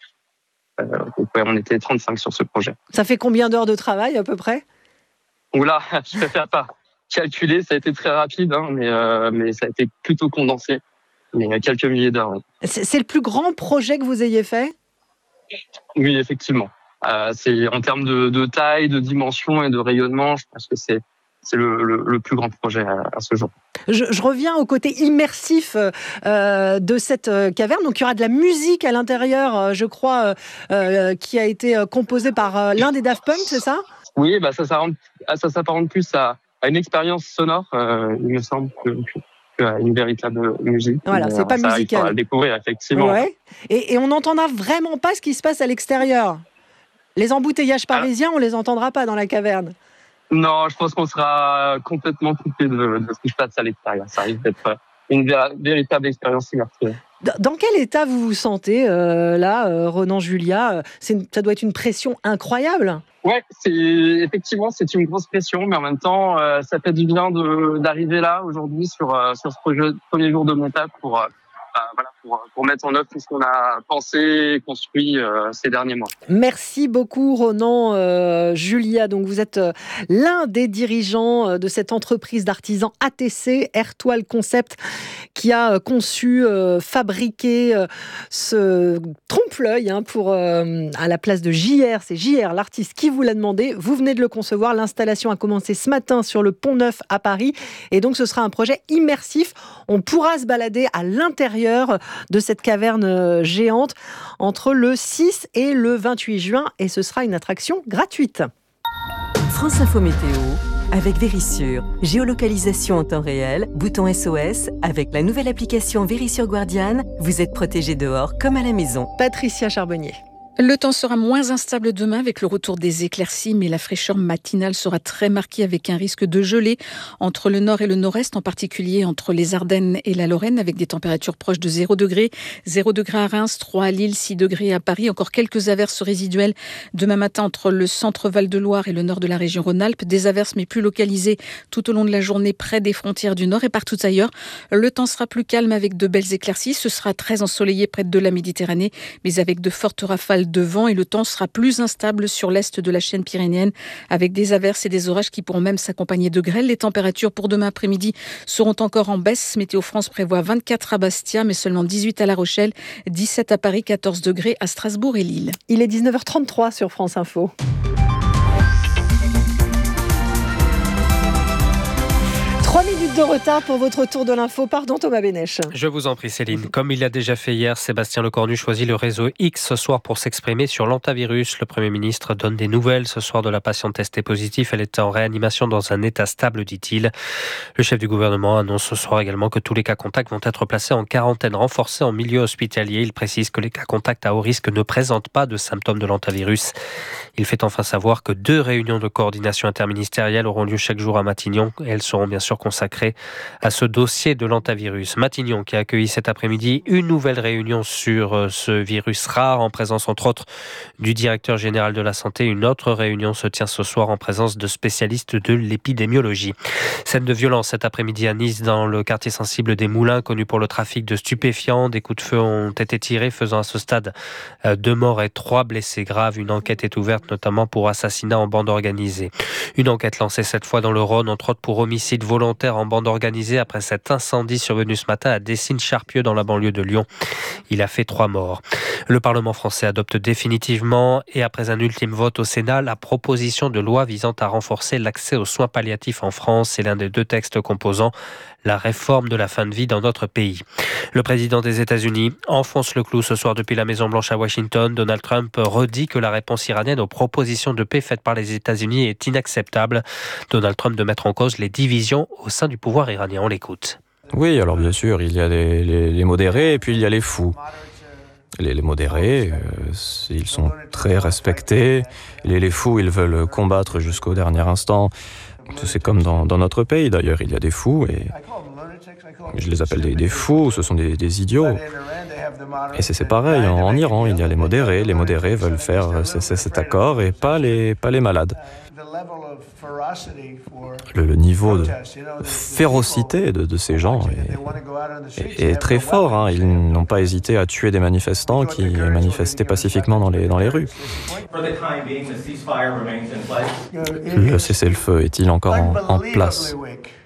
On était 35 sur ce projet. Ça fait combien d'heures de travail à peu près ? Oula, je préfère pas calculer, ça a été très rapide, mais ça a été plutôt condensé. Mais quelques milliers d'heures. Oui. C'est le plus grand projet que vous ayez fait ? Oui, effectivement. C'est en termes de taille, de dimension et de rayonnement, je pense que c'est le plus grand projet à ce jour. Je reviens au côté immersif de cette caverne. Donc, il y aura de la musique à l'intérieur, je crois, qui a été composée par l'un des Daft Punk, c'est ça ? Oui, ça s'apparente plus à une expérience sonore. Il me semble une véritable musique. Voilà, c'est pas musical. Il faudra le découvrir, effectivement. Ouais. Et on n'entendra vraiment pas ce qui se passe à l'extérieur. Les embouteillages parisiens, on les entendra pas dans la caverne. Non, je pense qu'on sera complètement coupé de ce qui se passe à l'extérieur. Ça risque d'être une véritable expérience immersive. Dans quel état vous vous sentez là, Ronan Julia? Ça doit être une pression incroyable. Ouais, c'est une grosse pression, mais en même temps, ça fait du bien d'arriver là aujourd'hui sur ce premier jour de montage pour mettre en œuvre tout ce qu'on a pensé et construit ces derniers mois. Merci beaucoup Ronan Julia. Donc vous êtes l'un des dirigeants de cette entreprise d'artisans ATC, Airtoile Concept, qui a conçu, fabriqué ce trompe-l'œil pour à la place de JR. C'est JR, l'artiste, qui vous l'a demandé. Vous venez de le concevoir. L'installation a commencé ce matin sur le Pont Neuf à Paris. Et donc ce sera un projet immersif. On pourra se balader à l'intérieur de cette caverne géante entre le 6 et le 28 juin et ce sera une attraction gratuite. France Info Météo avec Vérissure. Géolocalisation en temps réel, bouton SOS. Avec la nouvelle application Vérissure Guardian, vous êtes protégé dehors comme à la maison. Patricia Charbonnier. Le temps sera moins instable demain avec le retour des éclaircies, mais la fraîcheur matinale sera très marquée avec un risque de gelée entre le nord et le nord-est, en particulier entre les Ardennes et la Lorraine, avec des températures proches de 0 degré. 0 degré à Reims, 3 à Lille, 6 degrés à Paris. Encore quelques averses résiduelles demain matin entre le centre Val-de-Loire et le nord de la région Rhône-Alpes. Des averses, mais plus localisées tout au long de la journée près des frontières du nord et partout ailleurs. Le temps sera plus calme avec de belles éclaircies. Ce sera très ensoleillé près de la Méditerranée, mais avec de fortes rafales de vent, et le temps sera plus instable sur l'est de la chaîne pyrénéenne avec des averses et des orages qui pourront même s'accompagner de grêle. Les températures pour demain après-midi seront encore en baisse. Météo France prévoit 24 à Bastia, mais seulement 18 à La Rochelle, 17 à Paris, 14 degrés à Strasbourg et Lille. Il est 19h33 sur France Info. 3 minutes de retard pour votre tour de l'info. Pardon Thomas Bénèche. Je vous en prie Céline. Comme il l'a déjà fait hier, Sébastien Lecornu choisit le réseau X ce soir pour s'exprimer sur l'hantavirus. Le Premier ministre donne des nouvelles ce soir de la patiente testée positive. Elle était en réanimation dans un état stable, dit-il. Le chef du gouvernement annonce ce soir également que tous les cas contacts vont être placés en quarantaine renforcée en milieu hospitalier. Il précise que les cas contacts à haut risque ne présentent pas de symptômes de l'hantavirus. Il fait enfin savoir que 2 réunions de coordination interministérielle auront lieu chaque jour à Matignon. Et elles seront bien sûr consacré à ce dossier de l'hantavirus. Matignon qui a accueilli cet après-midi une nouvelle réunion sur ce virus rare en présence entre autres du directeur général de la santé. Une autre réunion se tient ce soir en présence de spécialistes de l'épidémiologie. Scène de violence cet après-midi à Nice dans le quartier sensible des Moulins, connu pour le trafic de stupéfiants. Des coups de feu ont été tirés, faisant à ce stade 2 morts et 3 blessés graves. Une enquête est ouverte notamment pour assassinat en bande organisée. Une enquête lancée cette fois dans le Rhône, entre autres pour homicide volontaire en bande organisée après cet incendie survenu ce matin à Dessines-Charpieu dans la banlieue de Lyon. Il a fait 3 morts. Le Parlement français adopte définitivement et après un ultime vote au Sénat la proposition de loi visant à renforcer l'accès aux soins palliatifs en France. C'est l'un des 2 textes composant la réforme de la fin de vie dans notre pays. Le président des États-Unis enfonce le clou ce soir depuis la Maison-Blanche à Washington. Donald Trump redit que la réponse iranienne aux propositions de paix faites par les États-Unis est inacceptable. Donald Trump de mettre en cause les divisions au sein du pouvoir iranien. On l'écoute. Oui, alors bien sûr, il y a les modérés et puis il y a les fous. Les modérés, ils sont très respectés. Les fous, ils veulent combattre jusqu'au dernier instant. C'est comme dans notre pays, d'ailleurs, il y a des fous et je les appelle des fous, ce sont des idiots. Et c'est pareil, en Iran, il y a les modérés. Les modérés veulent faire cet accord et pas les malades. Le niveau de férocité de ces gens est très fort. Hein. Ils n'ont pas hésité à tuer des manifestants qui manifestaient pacifiquement dans les rues. Le cessez-le-feu est-il encore en place ?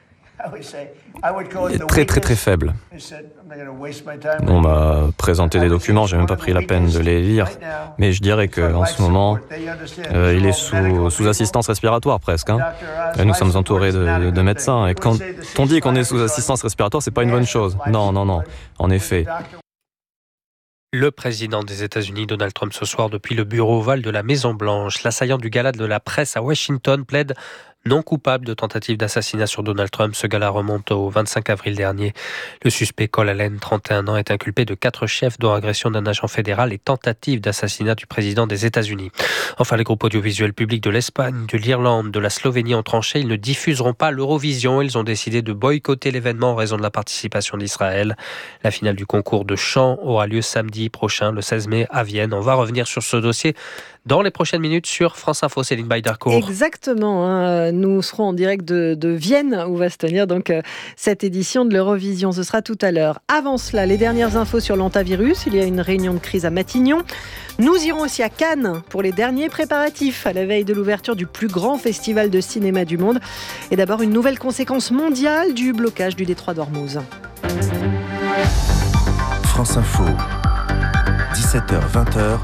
Est très très très faible. On m'a présenté des documents, j'ai même pas pris la peine de les lire, mais je dirais qu'en ce moment, il est sous assistance respiratoire presque. Hein. Nous sommes entourés de médecins, et quand on dit qu'on est sous assistance respiratoire, c'est pas une bonne chose. Non, en effet. Le président des États-Unis, Donald Trump, ce soir depuis le bureau ovale de la Maison-Blanche. L'assaillant du gala de la presse à Washington plaide non coupable de tentative d'assassinat sur Donald Trump. Ce gars-là remonte au 25 avril dernier. Le suspect Cole Allen, 31 ans, est inculpé de 4 chefs dont agression d'un agent fédéral et tentative d'assassinat du président des États-Unis. Enfin, les groupes audiovisuels publics de l'Espagne, de l'Irlande, de la Slovénie ont tranché. Ils ne diffuseront pas l'Eurovision. Ils ont décidé de boycotter l'événement en raison de la participation d'Israël. La finale du concours de chant aura lieu samedi prochain, le 16 mai, à Vienne. On va revenir sur ce dossier dans les prochaines minutes sur France Info. Céline Baydarcourt. Exactement. Nous serons en direct de Vienne où va se tenir donc cette édition de l'Eurovision. Ce sera tout à l'heure. Avant cela, les dernières infos sur l'antavirus. Il y a une réunion de crise à Matignon. Nous irons aussi à Cannes pour les derniers préparatifs à la veille de l'ouverture du plus grand festival de cinéma du monde. Et d'abord, une nouvelle conséquence mondiale du blocage du détroit d'Ormuz. France Info, 17h-20h,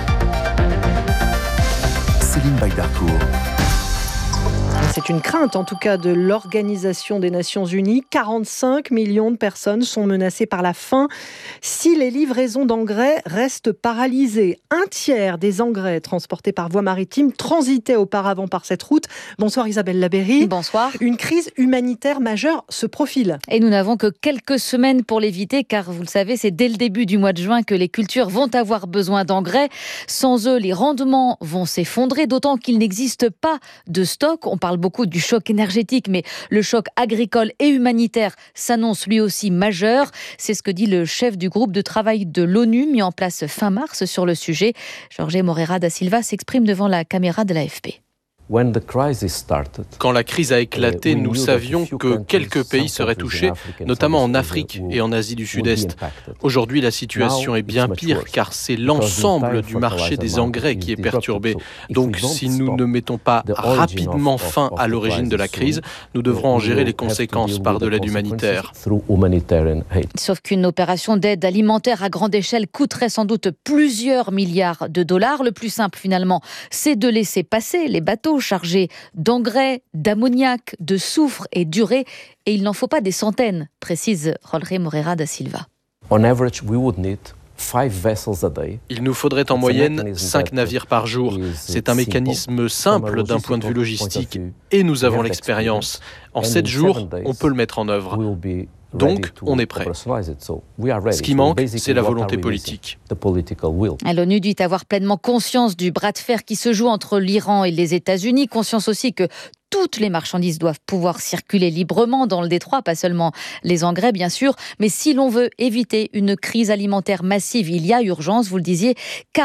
Céline Baydarcourt. C'est une crainte, en tout cas, de l'Organisation des Nations Unies. 45 millions de personnes sont menacées par la faim si les livraisons d'engrais restent paralysées. Un tiers des engrais transportés par voie maritime transitaient auparavant par cette route. Bonsoir Isabelle Labeyrie. Bonsoir. Une crise humanitaire majeure se profile. Et nous n'avons que quelques semaines pour l'éviter, car vous le savez, c'est dès le début du mois de juin que les cultures vont avoir besoin d'engrais. Sans eux, les rendements vont s'effondrer, d'autant qu'il n'existe pas de stock. On parle beaucoup du choc énergétique, mais le choc agricole et humanitaire s'annonce lui aussi majeur. C'est ce que dit le chef du groupe de travail de l'ONU mis en place fin mars sur le sujet. Jorge Moreira da Silva s'exprime devant la caméra de l'AFP. Quand la crise a éclaté, nous savions que quelques pays seraient touchés, notamment en Afrique et en Asie du Sud-Est. Aujourd'hui, la situation est bien pire car c'est l'ensemble du marché des engrais qui est perturbé. Donc, si nous ne mettons pas rapidement fin à l'origine de la crise, nous devrons en gérer les conséquences par de l'aide humanitaire. Sauf qu'une opération d'aide alimentaire à grande échelle coûterait sans doute plusieurs milliards de dollars. Le plus simple, finalement, c'est de laisser passer les bateaux chargés d'engrais, d'ammoniac, de soufre et d'urée. Et il n'en faut pas des centaines, précise Jorge Moreira da Silva. Il nous faudrait en moyenne 5 navires par jour. C'est un mécanisme simple d'un point de vue logistique et nous avons l'expérience. En 7 jours, on peut le mettre en œuvre. Donc, on est prêt. Ce qui manque, c'est la volonté politique. L'ONU dit avoir pleinement conscience du bras de fer qui se joue entre l'Iran et les États-Unis. Conscience aussi que toutes les marchandises doivent pouvoir circuler librement dans le détroit, pas seulement les engrais bien sûr, mais si l'on veut éviter une crise alimentaire massive, il y a urgence, vous le disiez,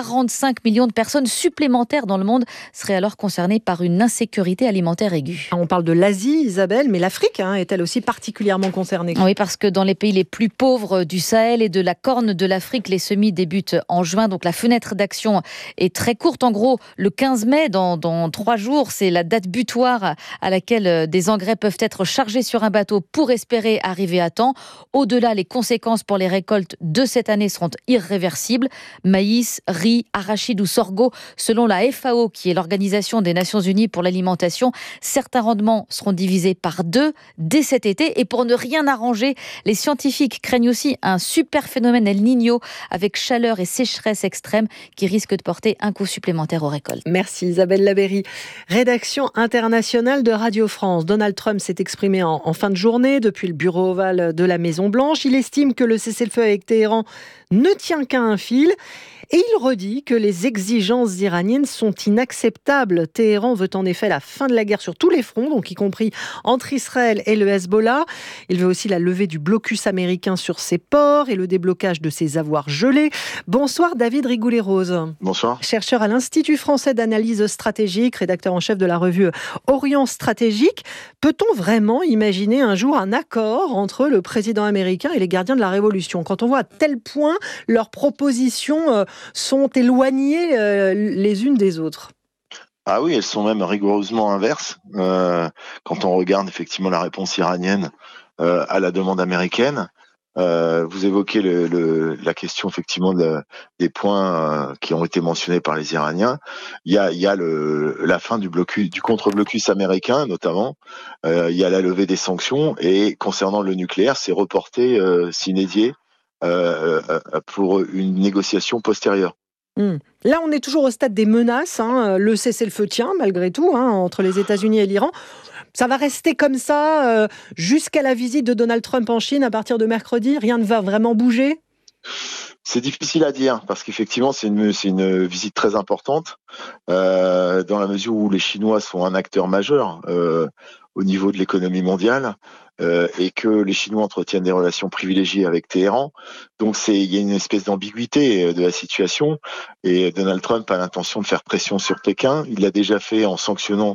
45 millions de personnes supplémentaires dans le monde seraient alors concernées par une insécurité alimentaire aiguë. On parle de l'Asie, Isabelle, mais l'Afrique est-elle aussi particulièrement concernée ? Oui, parce que dans les pays les plus pauvres du Sahel et de la Corne de l'Afrique, les semis débutent en juin, donc la fenêtre d'action est très courte. En gros, le 15 mai, dans 3 jours, c'est la date butoir à laquelle des engrais peuvent être chargés sur un bateau pour espérer arriver à temps. Au-delà, les conséquences pour les récoltes de cette année seront irréversibles. Maïs, riz, arachide ou sorgho, selon la FAO, qui est l'Organisation des Nations Unies pour l'alimentation, certains rendements seront divisés par 2 dès cet été. Et pour ne rien arranger, les scientifiques craignent aussi un super phénomène El Niño avec chaleur et sécheresse extrême qui risque de porter un coup supplémentaire aux récoltes. Merci Isabelle Labeyrie. Rédaction internationale de Radio France. Donald Trump s'est exprimé en fin de journée depuis le bureau ovale de la Maison-Blanche. Il estime que le cessez-le-feu avec Téhéran ne tient qu'à un fil. Et il redit que les exigences iraniennes sont inacceptables. Téhéran veut en effet la fin de la guerre sur tous les fronts, donc y compris entre Israël et le Hezbollah. Il veut aussi la levée du blocus américain sur ses ports et le déblocage de ses avoirs gelés. Bonsoir David Rigoulet-Rose. Bonsoir. Chercheur à l'Institut français d'analyse stratégique, rédacteur en chef de la revue Orient Stratégique. Peut-on vraiment imaginer un jour un accord entre le président américain et les gardiens de la Révolution ? Quand on voit à tel point leurs propositions sont éloignées les unes des autres. Ah oui, elles sont même rigoureusement inverses. Quand on regarde effectivement la réponse iranienne à la demande américaine, vous évoquez la question effectivement des points qui ont été mentionnés par les Iraniens. Il y a la fin du contre-blocus américain notamment. Il y a la levée des sanctions et concernant le nucléaire, c'est reporté sine die pour une négociation postérieure. Là, on est toujours au stade des menaces. Le cessez-le-feu tient, malgré tout, entre les États-Unis et l'Iran. Ça va rester comme ça jusqu'à la visite de Donald Trump en Chine à partir de mercredi. Rien ne va vraiment bouger? C'est difficile à dire parce qu'effectivement c'est une visite très importante dans la mesure où les Chinois sont un acteur majeur au niveau de l'économie mondiale et que les Chinois entretiennent des relations privilégiées avec Téhéran. Donc il y a une espèce d'ambiguïté de la situation et Donald Trump a l'intention de faire pression sur Pékin. Il l'a déjà fait en sanctionnant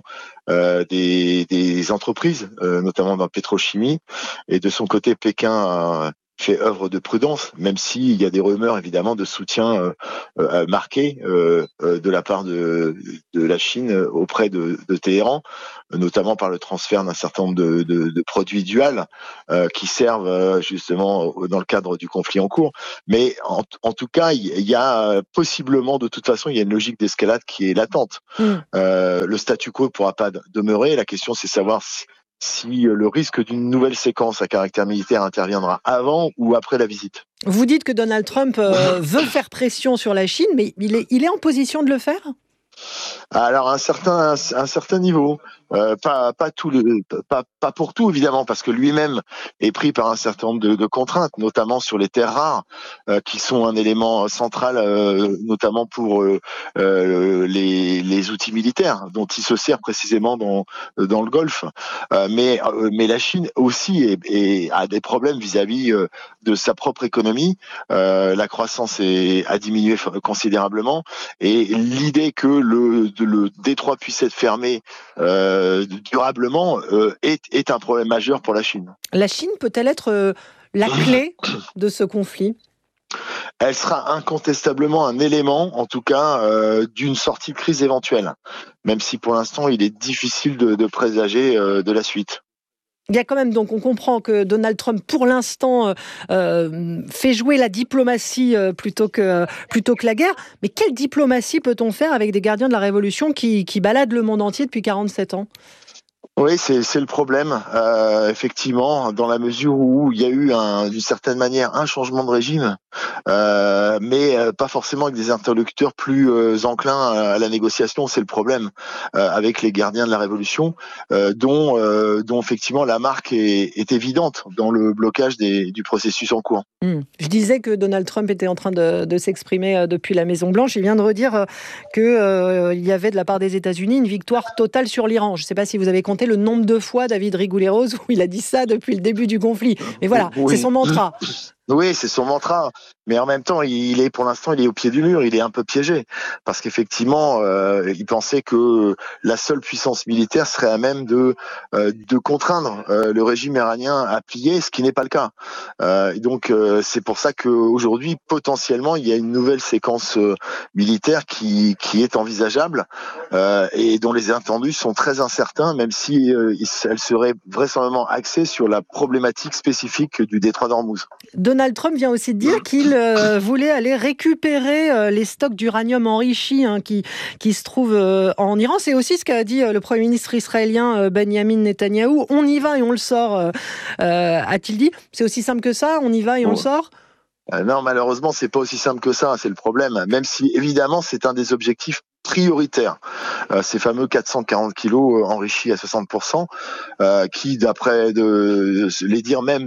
des entreprises, notamment dans la pétrochimie. Et de son côté, Pékin fait œuvre de prudence, même s'il y a des rumeurs évidemment de soutien marqué de la part de la Chine auprès de Téhéran, notamment par le transfert d'un certain nombre de produits duals qui servent justement dans le cadre du conflit en cours. Mais en tout cas, il y a possiblement, de toute façon, il y a une logique d'escalade qui est latente. Le statu quo ne pourra pas demeurer. La question, c'est savoir si le risque d'une nouvelle séquence à caractère militaire interviendra avant ou après la visite. Vous dites que Donald Trump veut faire pression sur la Chine, mais il est en position de le faire ? Alors un certain niveau, pas pour tout évidemment, parce que lui-même est pris par un certain nombre de contraintes, notamment sur les terres rares, qui sont un élément central, notamment pour les outils militaires dont il se sert précisément dans le Golfe. Mais la Chine aussi a des problèmes vis-à-vis de sa propre économie. La croissance a diminué considérablement, et l'idée que le détroit puisse être fermé durablement est un problème majeur pour la Chine. La Chine peut-elle être la clé de ce conflit ? Elle sera incontestablement un élément, en tout cas, d'une sortie de crise éventuelle, même si pour l'instant il est difficile de présager de la suite. Il y a quand même, donc on comprend que Donald Trump, pour l'instant, fait jouer la diplomatie plutôt que la guerre. Mais quelle diplomatie peut-on faire avec des gardiens de la Révolution qui baladent le monde entier depuis 47 ans ? Oui, c'est le problème, effectivement, dans la mesure où il y a eu d'une certaine manière un changement de régime, mais pas forcément avec des interlocuteurs plus enclins à la négociation. C'est le problème avec les gardiens de la Révolution, dont effectivement la marque est évidente dans le blocage du processus en cours. Je disais que Donald Trump était en train de s'exprimer depuis la Maison-Blanche. Il vient de redire qu'il y avait de la part des États-Unis une victoire totale sur l'Iran. Je ne sais pas si vous avez compté le nombre de fois David Rigoulet-Rose où il a dit ça depuis le début du conflit. Mais voilà, oui. C'est son mantra. Oui, c'est son mantra. Mais en même temps, pour l'instant, il est au pied du mur. Il est un peu piégé. Parce qu'effectivement, il pensait que la seule puissance militaire serait à même de contraindre le régime iranien à plier, ce qui n'est pas le cas. Donc, c'est pour ça qu'aujourd'hui, potentiellement, il y a une nouvelle séquence militaire qui est envisageable et dont les attendus sont très incertains, même si elle serait vraisemblablement axée sur la problématique spécifique du détroit d'Ormuz. Donald Trump vient aussi de dire qu'il voulait aller récupérer les stocks d'uranium enrichi qui se trouvent en Iran. C'est aussi ce qu'a dit le Premier ministre israélien Benjamin Netanyahou. On y va et on le sort, a-t-il dit. C'est aussi simple que ça, on y va et on le sort ? Non, malheureusement, c'est pas aussi simple que ça, c'est le problème. Même si, évidemment, c'est un des objectifs prioritaires. Ces fameux 440 kilos enrichis à 60%, qui, d'après les dires même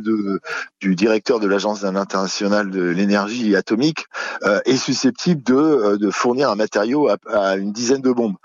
du directeur de l'Agence internationale de l'énergie atomique, est susceptible de fournir un matériau à une dizaine de bombes.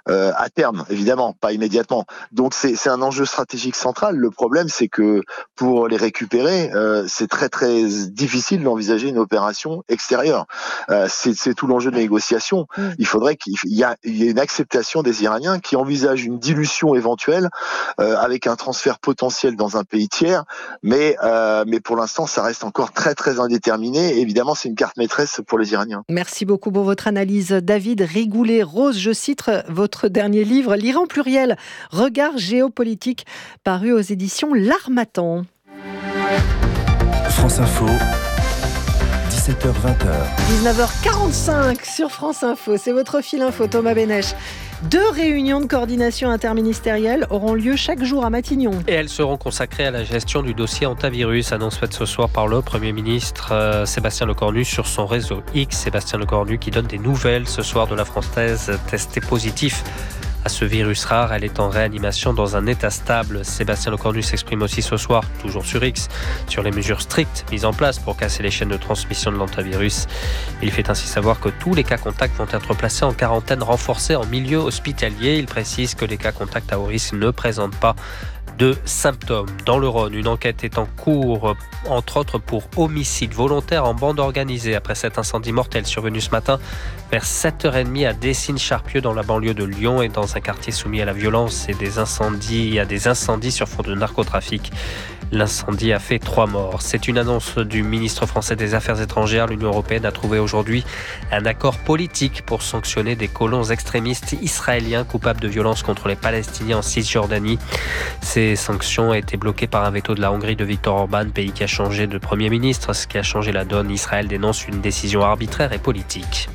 À terme, évidemment, pas immédiatement. Donc c'est un enjeu stratégique central. Le problème, c'est que pour les récupérer, c'est très très difficile d'envisager une opération extérieure. C'est tout l'enjeu de négociation. Il faudrait qu'il y a une acceptation des Iraniens qui envisagent une dilution éventuelle avec un transfert potentiel dans un pays tiers, mais pour l'instant, ça reste encore très très indéterminé. Évidemment, c'est une carte maîtresse pour les Iraniens. Merci beaucoup pour votre analyse, David Rigoulet-Rose. Je cite votre dernier livre, L'Iran pluriel, regard géopolitique, paru aux éditions L'Harmattan. France Info, 17h-20h. 19h45 sur France Info, c'est votre fil info, Thomas Bénèche. 2 réunions de coordination interministérielle auront lieu chaque jour à Matignon. Et elles seront consacrées à la gestion du dossier hantavirus, annonce faite ce soir par le Premier ministre Sébastien Lecornu sur son réseau X. Sébastien Lecornu qui donne des nouvelles ce soir de la Française testée positive à ce virus rare. Elle est en réanimation dans un état stable. Sébastien Lecornu s'exprime aussi ce soir, toujours sur X, sur les mesures strictes mises en place pour casser les chaînes de transmission de l'hantavirus. Il fait ainsi savoir que tous les cas contacts vont être placés en quarantaine renforcée en milieu hospitalier. Il précise que les cas contacts à haut risque ne présentent pas de symptômes. Dans le Rhône, une enquête est en cours, entre autres pour homicide volontaire en bande organisée, après cet incendie mortel survenu ce matin vers 7h30 à Dessines-Charpieu dans la banlieue de Lyon et dans un quartier soumis à la violence et des incendies sur fond de narcotrafic. L'incendie a fait 3 morts. C'est une annonce du ministre français des Affaires étrangères. L'Union européenne a trouvé aujourd'hui un accord politique pour sanctionner des colons extrémistes israéliens coupables de violences contre les Palestiniens en Cisjordanie. Ces sanctions ont été bloquées par un veto de la Hongrie de Viktor Orban, pays qui a changé de Premier ministre. Ce qui a changé la donne, Israël dénonce une décision arbitraire et politique.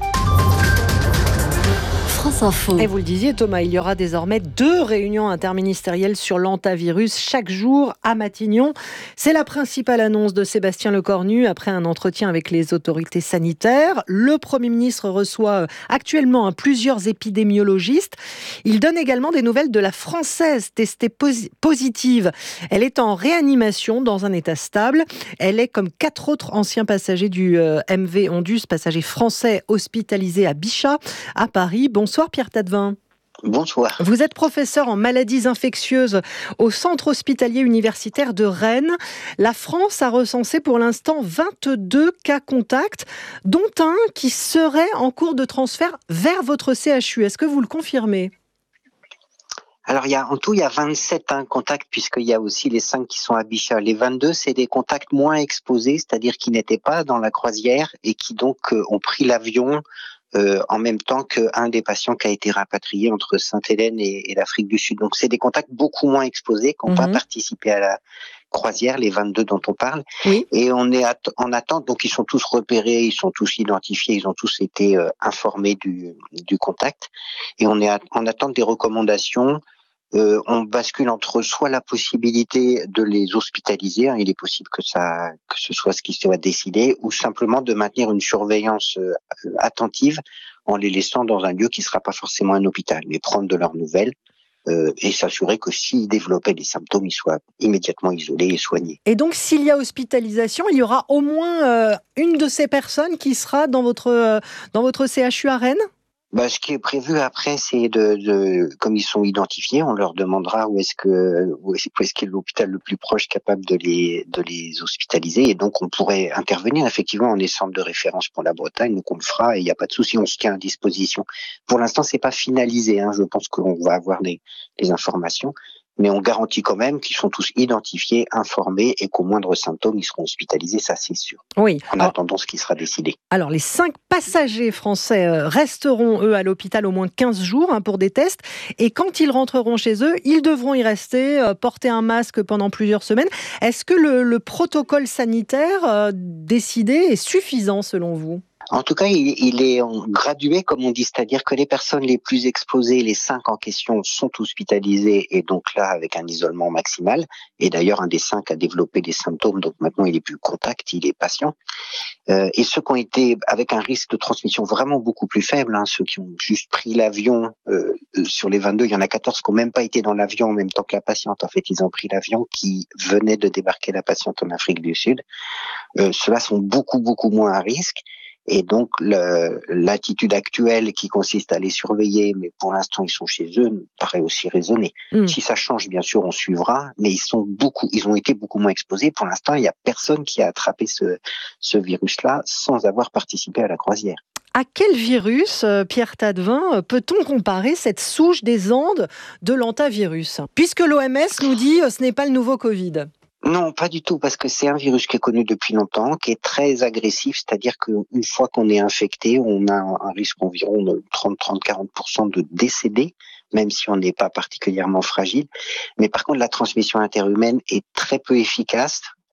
France Info. Et vous le disiez Thomas, il y aura désormais 2 réunions interministérielles sur l'hantavirus chaque jour à Matignon. C'est la principale annonce de Sébastien Lecornu après un entretien avec les autorités sanitaires. Le Premier ministre reçoit actuellement plusieurs épidémiologistes. Il donne également des nouvelles de la Française testée positive. Elle est en réanimation dans un état stable. Elle est comme 4 autres anciens passagers du MV Ondus, passagers français hospitalisés à Bichat, à Paris. Bonsoir Pierre Tadevin. Bonsoir. Vous êtes professeur en maladies infectieuses au Centre hospitalier universitaire de Rennes. La France a recensé pour l'instant 22 cas contacts, dont un qui serait en cours de transfert vers votre CHU. Est-ce que vous le confirmez ? Alors, en tout, il y a 27 contacts, puisqu'il y a aussi les 5 qui sont à Bichat. Les 22, c'est des contacts moins exposés, c'est-à-dire qui n'étaient pas dans la croisière et qui donc ont pris l'avion en même temps qu'un des patients qui a été rapatrié entre Sainte-Hélène et l'Afrique du Sud. Donc, c'est des contacts beaucoup moins exposés qui n'ont pas participé à la croisière, les 22 dont on parle. Oui. Et on est en attente, donc ils sont tous repérés, ils sont tous identifiés, ils ont tous été informés du contact. Et on est en attente des recommandations. On bascule entre soit la possibilité de les hospitaliser, il est possible que ce soit ce qui soit décidé, ou simplement de maintenir une surveillance attentive en les laissant dans un lieu qui ne sera pas forcément un hôpital, mais prendre de leurs nouvelles et s'assurer que s'ils développaient des symptômes, ils soient immédiatement isolés et soignés. Et donc, s'il y a hospitalisation, il y aura au moins une de ces personnes qui sera dans votre CHU à Rennes ? Ce qui est prévu après, c'est comme ils sont identifiés, on leur demandera où est-ce qu'est l'hôpital le plus proche capable de les hospitaliser. Et donc, on pourrait intervenir effectivement en est centre de référence pour la Bretagne. Donc, on le fera et il n'y a pas de souci, on se tient à disposition. Pour l'instant, c'est pas finalisé. Je pense qu'on va avoir des informations. Mais on garantit quand même qu'ils sont tous identifiés, informés et qu'au moindre symptôme, ils seront hospitalisés, ça c'est sûr. Oui. En attendant ce qui sera décidé. Alors, les 5 passagers français resteront, eux, à l'hôpital au moins 15 jours pour des tests. Et quand ils rentreront chez eux, ils devront y rester, porter un masque pendant plusieurs semaines. Est-ce que le protocole sanitaire décidé est suffisant selon vous ? En tout cas, il est gradué, comme on dit, c'est-à-dire que les personnes les plus exposées, les 5 en question, sont hospitalisées et donc là, avec un isolement maximal. Et d'ailleurs, un des 5 a développé des symptômes, donc maintenant, il est plus contact, il est patient. Et ceux qui ont été avec un risque de transmission vraiment beaucoup plus faible, ceux qui ont juste pris l'avion, sur les 22, il y en a 14 qui n'ont même pas été dans l'avion en même temps que la patiente. En fait, ils ont pris l'avion qui venait de débarquer la patiente en Afrique du Sud. Ceux-là sont beaucoup, beaucoup moins à risque. Et donc, l'attitude actuelle qui consiste à les surveiller, mais pour l'instant, ils sont chez eux, me paraît aussi raisonnée. Si ça change, bien sûr, on suivra, mais ils ont été beaucoup moins exposés. Pour l'instant, il n'y a personne qui a attrapé ce virus-là sans avoir participé à la croisière. À quel virus, Pierre Tadevin, peut-on comparer cette souche des Andes de l'hantavirus ? Puisque l'OMS nous dit ce n'est pas le nouveau Covid. Non, pas du tout, parce que c'est un virus qui est connu depuis longtemps, qui est très agressif, c'est-à-dire qu'une fois qu'on est infecté, on a un risque environ de 30-40% de décédés, même si on n'est pas particulièrement fragile. Mais par contre, la transmission interhumaine est très peu efficace.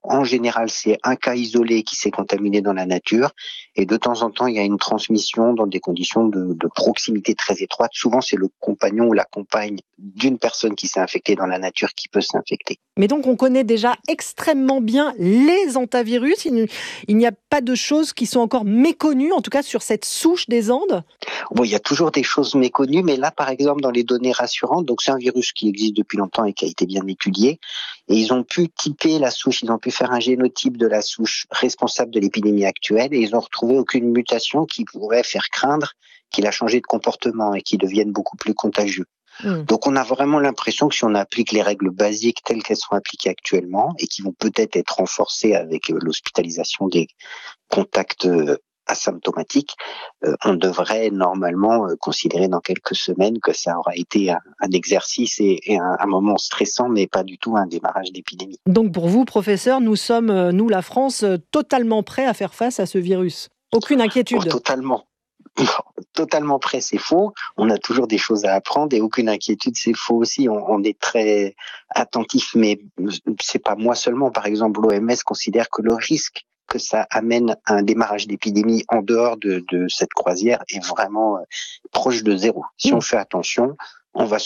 En général, c'est un cas isolé qui s'est contaminé dans la nature et de temps en temps, il y a une transmission dans des conditions de proximité très étroites. Souvent, c'est le compagnon ou la compagne d'une personne qui s'est infectée dans la nature qui peut s'infecter. Mais donc, on connaît déjà extrêmement bien les hantavirus. Il n'y a pas de choses qui sont encore méconnues, en tout cas sur cette souche des Andes. Bon, il y a toujours des choses méconnues, mais là, par exemple, dans les données rassurantes, donc c'est un virus qui existe depuis longtemps et qui a été bien étudié, et ils ont pu typer la souche, ils ont pu faire un génotype de la souche responsable de l'épidémie actuelle, et ils n'ont retrouvé aucune mutation qui pourrait faire craindre qu'il a changé de comportement et qu'il devienne beaucoup plus contagieux. Donc on a vraiment l'impression que si on applique les règles basiques telles qu'elles sont appliquées actuellement, et qui vont peut-être être renforcées avec l'hospitalisation des contacts asymptomatiques, on devrait normalement considérer dans quelques semaines que ça aura été un exercice et un moment stressant, mais pas du tout un démarrage d'épidémie. Donc pour vous, professeur, nous sommes, nous la France, totalement prêts à faire face à ce virus. Aucune inquiétude. Totalement prêt, c'est faux. On a toujours des choses à apprendre et aucune inquiétude, c'est faux aussi. On est très attentif, mais c'est pas moi seulement. Par exemple, l'OMS considère que le risque que ça amène à un démarrage d'épidémie en dehors de cette croisière est vraiment proche de zéro. Si on fait attention, on va